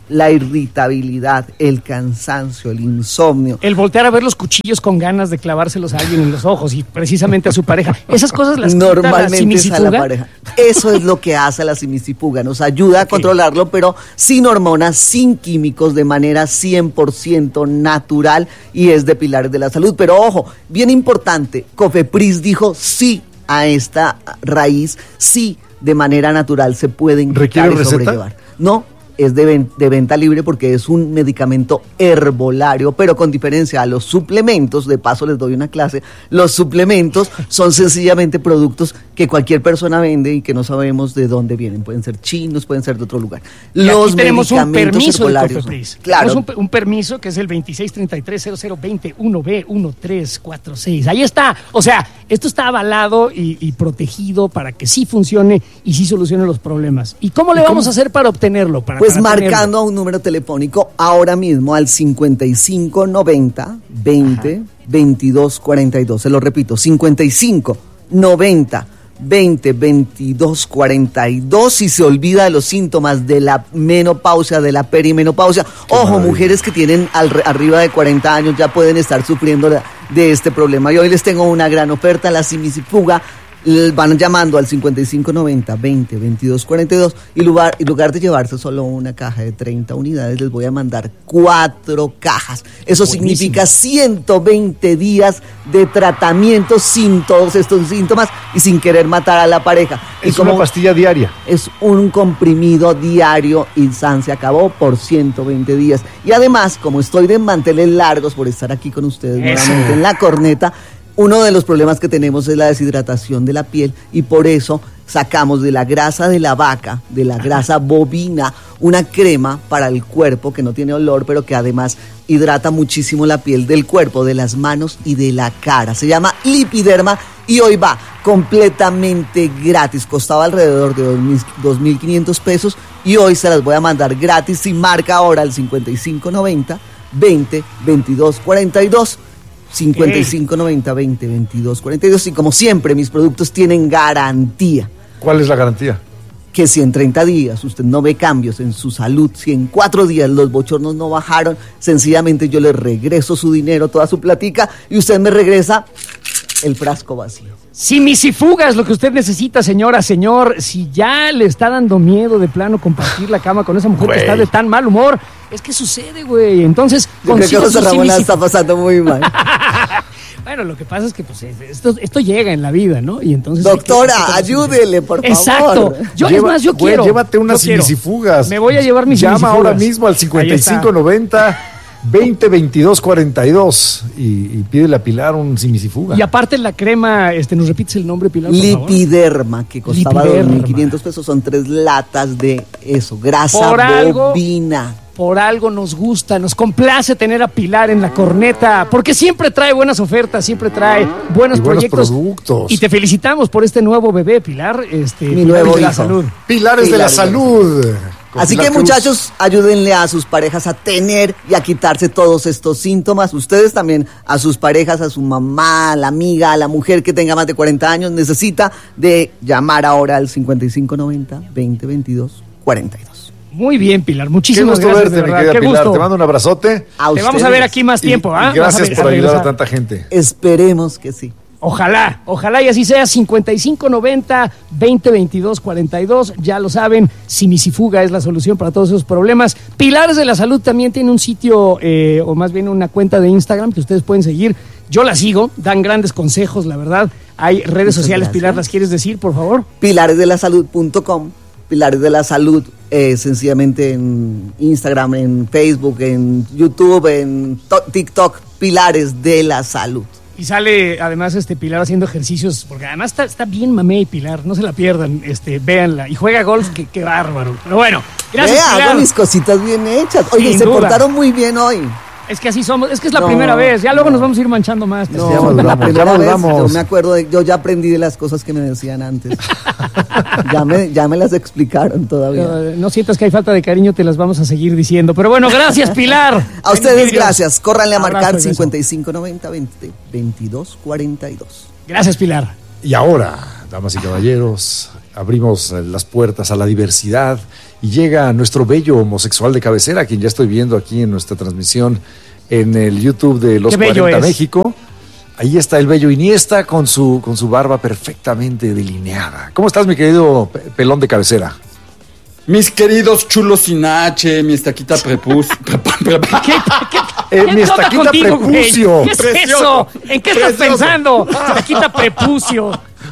la irritabilidad, el cansancio, el insomnio. El voltear a ver los cuchillos con ganas de clavárselos a alguien en los ojos y precisamente a su pareja. Esas cosas las quita normalmente la es a la pareja. Eso es lo que hace la simisifuga. Nos ayuda a controlarlo, pero sin hormonas, sin químicos, de manera cien por ciento natural, y es de Pilares de la Salud. Pero ojo, bien importante, Cofepris dijo sí a esta raíz, sí, de manera natural se pueden quitar y sobrellevar. No, es de, ven, de venta libre porque es un medicamento herbolario, pero con diferencia a los suplementos, de paso les doy una clase, los suplementos son sencillamente productos que cualquier persona vende y que no sabemos de dónde vienen, pueden ser chinos, pueden ser de otro lugar. Y los aquí tenemos un permiso de Cofepris. Claro. Tenemos un, un permiso que es el veintiséis treinta y tres cero cero veintiuno B uno tres cuatro seis. Ahí está. O sea, esto está avalado y, y protegido para que sí funcione y sí solucione los problemas. ¿Y cómo le ¿Y vamos cómo? a hacer para obtenerlo? Para Pues marcando a un número telefónico ahora mismo al cincuenta y cinco noventa veinte veintidós cuarenta y dos. Se lo repito, cincuenta y cinco noventa veinte veintidós cuarenta y dos. Si se olvida de los síntomas de la menopausia, de la perimenopausia. Qué Ojo, maravilla. Mujeres que tienen al, arriba de cuarenta años ya pueden estar sufriendo de este problema. Y hoy les tengo una gran oferta, la simisifuga. Van llamando al cincuenta y cinco noventa veinte veintidós cuarenta y dos y lugar, en lugar de llevarse solo una caja de treinta unidades, les voy a mandar cuatro cajas. Eso Buenísimo. Significa ciento veinte días de tratamiento sin todos estos síntomas y sin querer matar a la pareja. Es como una pastilla diaria. Es un comprimido diario y San se acabó por ciento veinte días. Y además, como estoy de manteles largos por estar aquí con ustedes Eso. nuevamente en La Corneta, uno de los problemas que tenemos es la deshidratación de la piel y por eso sacamos de la grasa de la vaca, de la grasa bovina, una crema para el cuerpo que no tiene olor, pero que además hidrata muchísimo la piel del cuerpo, de las manos y de la cara. Se llama Lipiderma y hoy va completamente gratis. Costaba alrededor de dos mil quinientos pesos y hoy se las voy a mandar gratis si marca ahora al cincuenta y cinco noventa veinte veintidós cuarenta y dos. cincuenta y cinco noventa veinte veintidós cuarenta y dos. Y como siempre, mis productos tienen garantía. ¿Cuál es la garantía? Que si en treinta días usted no ve cambios en su salud, si en cuatro días los bochornos no bajaron, sencillamente yo le regreso su dinero, toda su platica, y usted me regresa el frasco vacío. Simisifuga es lo que usted necesita, señora, señor. Si ya le está dando miedo de plano compartir la cama con esa mujer güey. que está de tan mal humor, es que sucede, güey. Entonces, yo creo que José Ramón la está pasando muy mal. Bueno, lo que pasa es que pues esto, esto llega en la vida, ¿no? Y entonces doctora, que, ayúdele, por favor. Exacto. Yo, Lleva, es más, yo güey, quiero. Llévate unas simisifugas. Me voy a llevar mis Llama simisifugas. ahora mismo al cincuenta y cinco noventa veinte veintidós cuarenta y dos y, y pídele a Pilar un simisifuga. Y aparte la crema, este, ¿nos repites el nombre, Pilar, por Lipiderma, favor? Que costaba dos mil quinientos pesos, son tres latas de eso, grasa por bovina. Algo, por algo nos gusta, nos complace tener a Pilar en La Corneta, porque siempre trae buenas ofertas, siempre trae buenos, y buenos proyectos. productos. Y te felicitamos por este nuevo bebé, Pilar. Este, Mi Pilares nuevo de la hijo. Salud. Pilares, Pilares de la Salud. Así que muchachos, ayúdenle a sus parejas a tener y a quitarse todos estos síntomas. Ustedes también a sus parejas, a su mamá, a la amiga, a la mujer que tenga más de cuarenta años, necesita de llamar ahora al cincuenta y cinco noventa veinte veintidós cuarenta y dos. Muy bien, Pilar, muchísimas Qué gusto gracias. verte, mi querida Qué Pilar. gusto. Te mando un abrazote. A Te vamos a ver aquí más tiempo, ¿ah? Y, y gracias a por a ayudar a tanta gente. Esperemos que sí. Ojalá, ojalá y así sea. Cincuenta y cinco noventa veinte veintidós cuarenta y dos, ya lo saben, Simisifuga es la solución para todos esos problemas. Pilares de la Salud también tiene un sitio, eh, o más bien una cuenta de Instagram que ustedes pueden seguir. Yo la sigo, dan grandes consejos, la verdad. Hay redes Muchas sociales, gracias. Pilar, ¿las quieres decir, por favor? pilares de la salud punto com, Pilares de la Salud, eh, sencillamente en Instagram, en Facebook, en YouTube, en TikTok, Pilares de la Salud. Y sale además este Pilar haciendo ejercicios, porque además está, está bien mamey Pilar, no se la pierdan, este, véanla. Y juega golf, que qué bárbaro. Pero bueno, gracias, Vea, Pilar. hago mis cositas bien hechas. Oye, Sin se duda. portaron muy bien hoy. Es que así somos, es que es la No, primera vez, ya luego no. nos vamos a ir manchando más. No, ya maduramos, la primera ya vez, maduramos. yo me acuerdo, de, yo ya aprendí de las cosas que me decían antes. ya, me, ya me las explicaron todavía. No, no sientas que hay falta de cariño, te las vamos a seguir diciendo. Pero bueno, gracias, Pilar. A ustedes Bendiciones. gracias, córranle a Abrazo marcar y beso. cincuenta y cinco noventa veinte veintidós cuarenta y dos. Gracias, Pilar. Y ahora, damas y caballeros, abrimos eh, las puertas a la diversidad y llega nuestro bello homosexual de cabecera, quien ya estoy viendo aquí en nuestra transmisión en el YouTube de Los cuarenta México. Ahí está el bello Iniesta con su, con su barba perfectamente delineada. ¿Cómo estás, mi querido pelón de cabecera? Mis queridos chulos sin H, mi estaquita prepucio. ¿Qué, qué, eh, qué mi estaquita contigo, prepucio. ¿Qué es eso? ¿En qué estás pensando? Estaquita prepucio.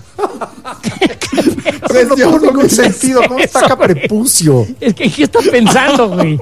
Eso no tuvo ningún sentido. ¿Cómo estaca prepucio? Es que, ¿qué estás pensando, güey?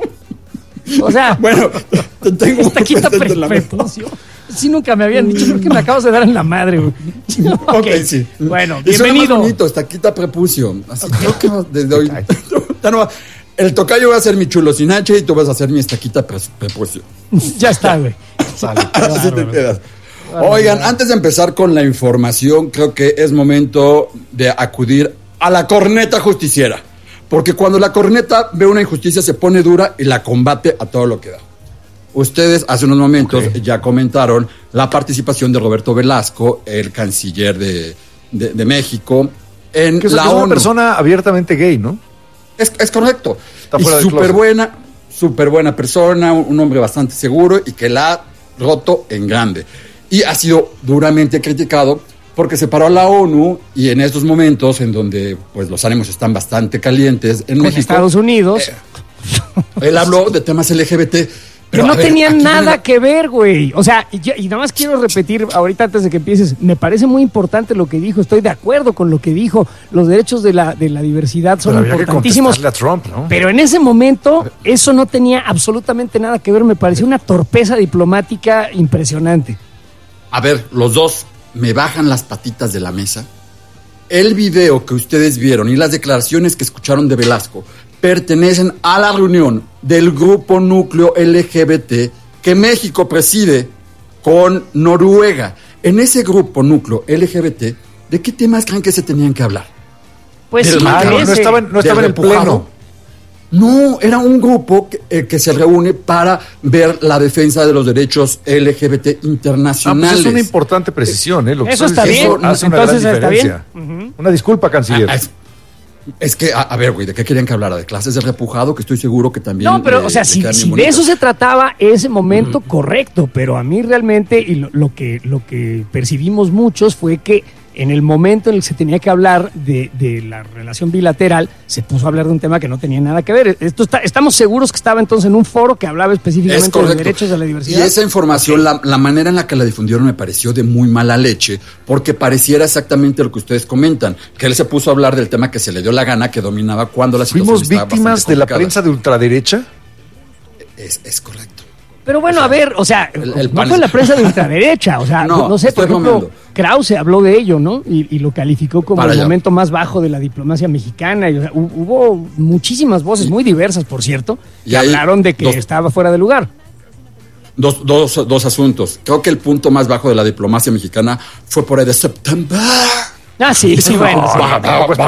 O sea, bueno, te tengo estaquita pre prepucio. Sí, nunca me habían dicho, creo que me acabas de dar en la madre, güey. Ok, okay, sí. Bueno, y bienvenido. Más bonito, estaquita prepucio. Así okay. Creo que desde hoy. No, el tocayo va a ser mi chulo sin H y tú vas a ser mi estaquita prepucio. Ya está, güey. Así te quedas. Oigan, antes de empezar con la información, creo que es momento de acudir a la corneta justiciera. Porque cuando la corneta ve una injusticia se pone dura y la combate a todo lo que da. Ustedes hace unos momentos okay. ya comentaron la participación de Roberto Velasco, el canciller de, de, de México, en que la es ONU. Una persona abiertamente gay, ¿no? Es, es correcto. Está fuera y súper buena, súper buena persona, un, un hombre bastante seguro y que la ha roto en grande. Y ha sido duramente criticado porque se paró a la ONU y en estos momentos en donde pues los ánimos están bastante calientes en Con México. Estados Unidos. Eh, él habló de temas L G B T. Pero no ver, tenían nada viene... que ver, güey. O sea, y, y nada más quiero repetir ahorita antes de que empieces. Me parece muy importante lo que dijo. Estoy de acuerdo con lo que dijo. Los derechos de la, de la diversidad son pero importantísimos. A Trump, ¿no? Pero en ese momento eso no tenía absolutamente nada que ver. Me pareció una torpeza diplomática impresionante. A ver, los dos me bajan las patitas de la mesa. El video que ustedes vieron y las declaraciones que escucharon de Velasco pertenecen a la reunión del grupo núcleo L G B T que México preside con Noruega. En ese grupo núcleo L G B T, ¿de qué temas creen que se tenían que hablar? Pues sí, ah, no, no estaba, no estaba en el pleno. No, era un grupo que, eh, que se reúne para ver la defensa de los derechos L G B T internacionales. Ah, pues es una importante precisión, ¿eh? Lo que eso está bien. Hace una Entonces gran está diferencia. bien. Uh-huh. Una disculpa, canciller. Ah, es, es que, a, a ver, güey, ¿de qué querían que hablara? ¿De clases de repujado? Que estoy seguro que también... No, pero, eh, o sea, si, si de eso se trataba ese momento, uh-huh. correcto, pero a mí realmente, y lo, lo, que, lo que percibimos muchos fue que en el momento en el que se tenía que hablar de, de la relación bilateral, se puso a hablar de un tema que no tenía nada que ver. Esto está, estamos seguros que estaba entonces en un foro que hablaba específicamente de los derechos de la diversidad. Y esa información, okay. la, la manera en la que la difundieron me pareció de muy mala leche, porque pareciera exactamente lo que ustedes comentan, que él se puso a hablar del tema que se le dio la gana, que dominaba cuando la situación ¿Fuimos estaba víctimas de la prensa de ultraderecha? Es, es correcto. Pero bueno, o sea, a ver, o sea, el, el no fue la prensa de ultraderecha, o sea, no, no sé, por ejemplo, momento. Krause habló de ello, ¿no? Y, y lo calificó como Para el allá. momento más bajo de la diplomacia mexicana. Y, o sea, hubo muchísimas voces, y, muy diversas, por cierto, que hablaron de que dos, estaba fuera de lugar. Dos, dos, dos asuntos. Creo que el punto más bajo de la diplomacia mexicana fue por ahí de septiembre. Ah, sí, sí, no, bueno. Sí. No, no, pues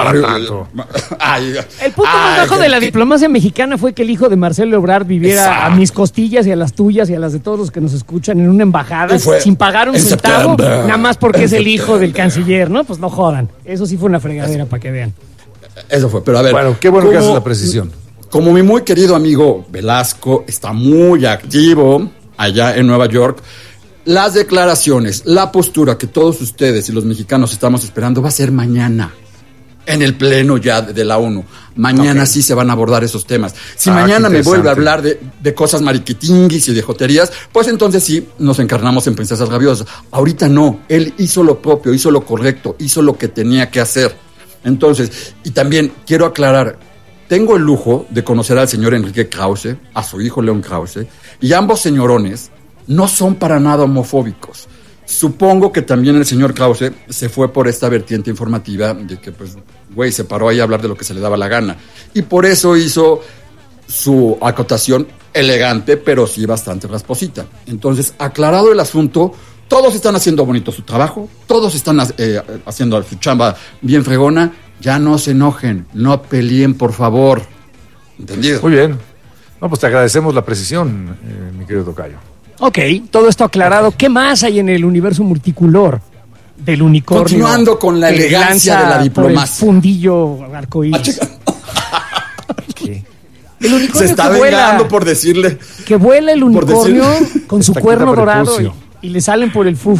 ay, el punto ay, más bajo ay, de la ¿qué? diplomacia mexicana fue que el hijo de Marcelo Ebrard viviera Exacto. a mis costillas y a las tuyas y a las de todos los que nos escuchan en una embajada sin pagar un centavo, septiembre. nada más porque es el hijo del canciller, ¿no? Pues no jodan. Eso sí fue una fregadera, para que vean. Eso fue, pero a ver. Bueno, qué bueno como, que haces la precisión. Como mi muy querido amigo Velasco está muy activo allá en Nueva York, las declaraciones, la postura que todos ustedes y los mexicanos estamos esperando va a ser mañana, en el pleno ya de, de la ONU. Mañana okay. sí se van a abordar esos temas. Si ah, mañana me vuelve a hablar de, de cosas mariquitinguis y de joterías, pues entonces sí nos encarnamos en princesas rabiosas. Ahorita no, él hizo lo propio, hizo lo correcto, hizo lo que tenía que hacer. Entonces, y también quiero aclarar, tengo el lujo de conocer al señor Enrique Krause, a su hijo León Krause, y ambos señorones no son para nada homofóbicos. Supongo que también el señor Krause se fue por esta vertiente informativa de que, pues, güey, se paró ahí a hablar de lo que se le daba la gana. Y por eso hizo su acotación elegante, pero sí bastante rasposita. Entonces, aclarado el asunto, todos están haciendo bonito su trabajo, todos están eh, haciendo su chamba bien fregona. Ya no se enojen, no peleen, por favor. ¿Entendido? Muy bien. No, pues te agradecemos la precisión, eh, mi querido tocayo. Ok, todo esto aclarado. ¿Qué más hay en el universo multicolor? del unicornio. Continuando con la que elegancia lanza de la diplomacia. por el fundillo arcoíris. El unicornio Se está que vuela, vengando por decirle. que vuela el por unicornio decirle- con su Está aquí cuerno la dorado prepucio. y, y le salen por el fu-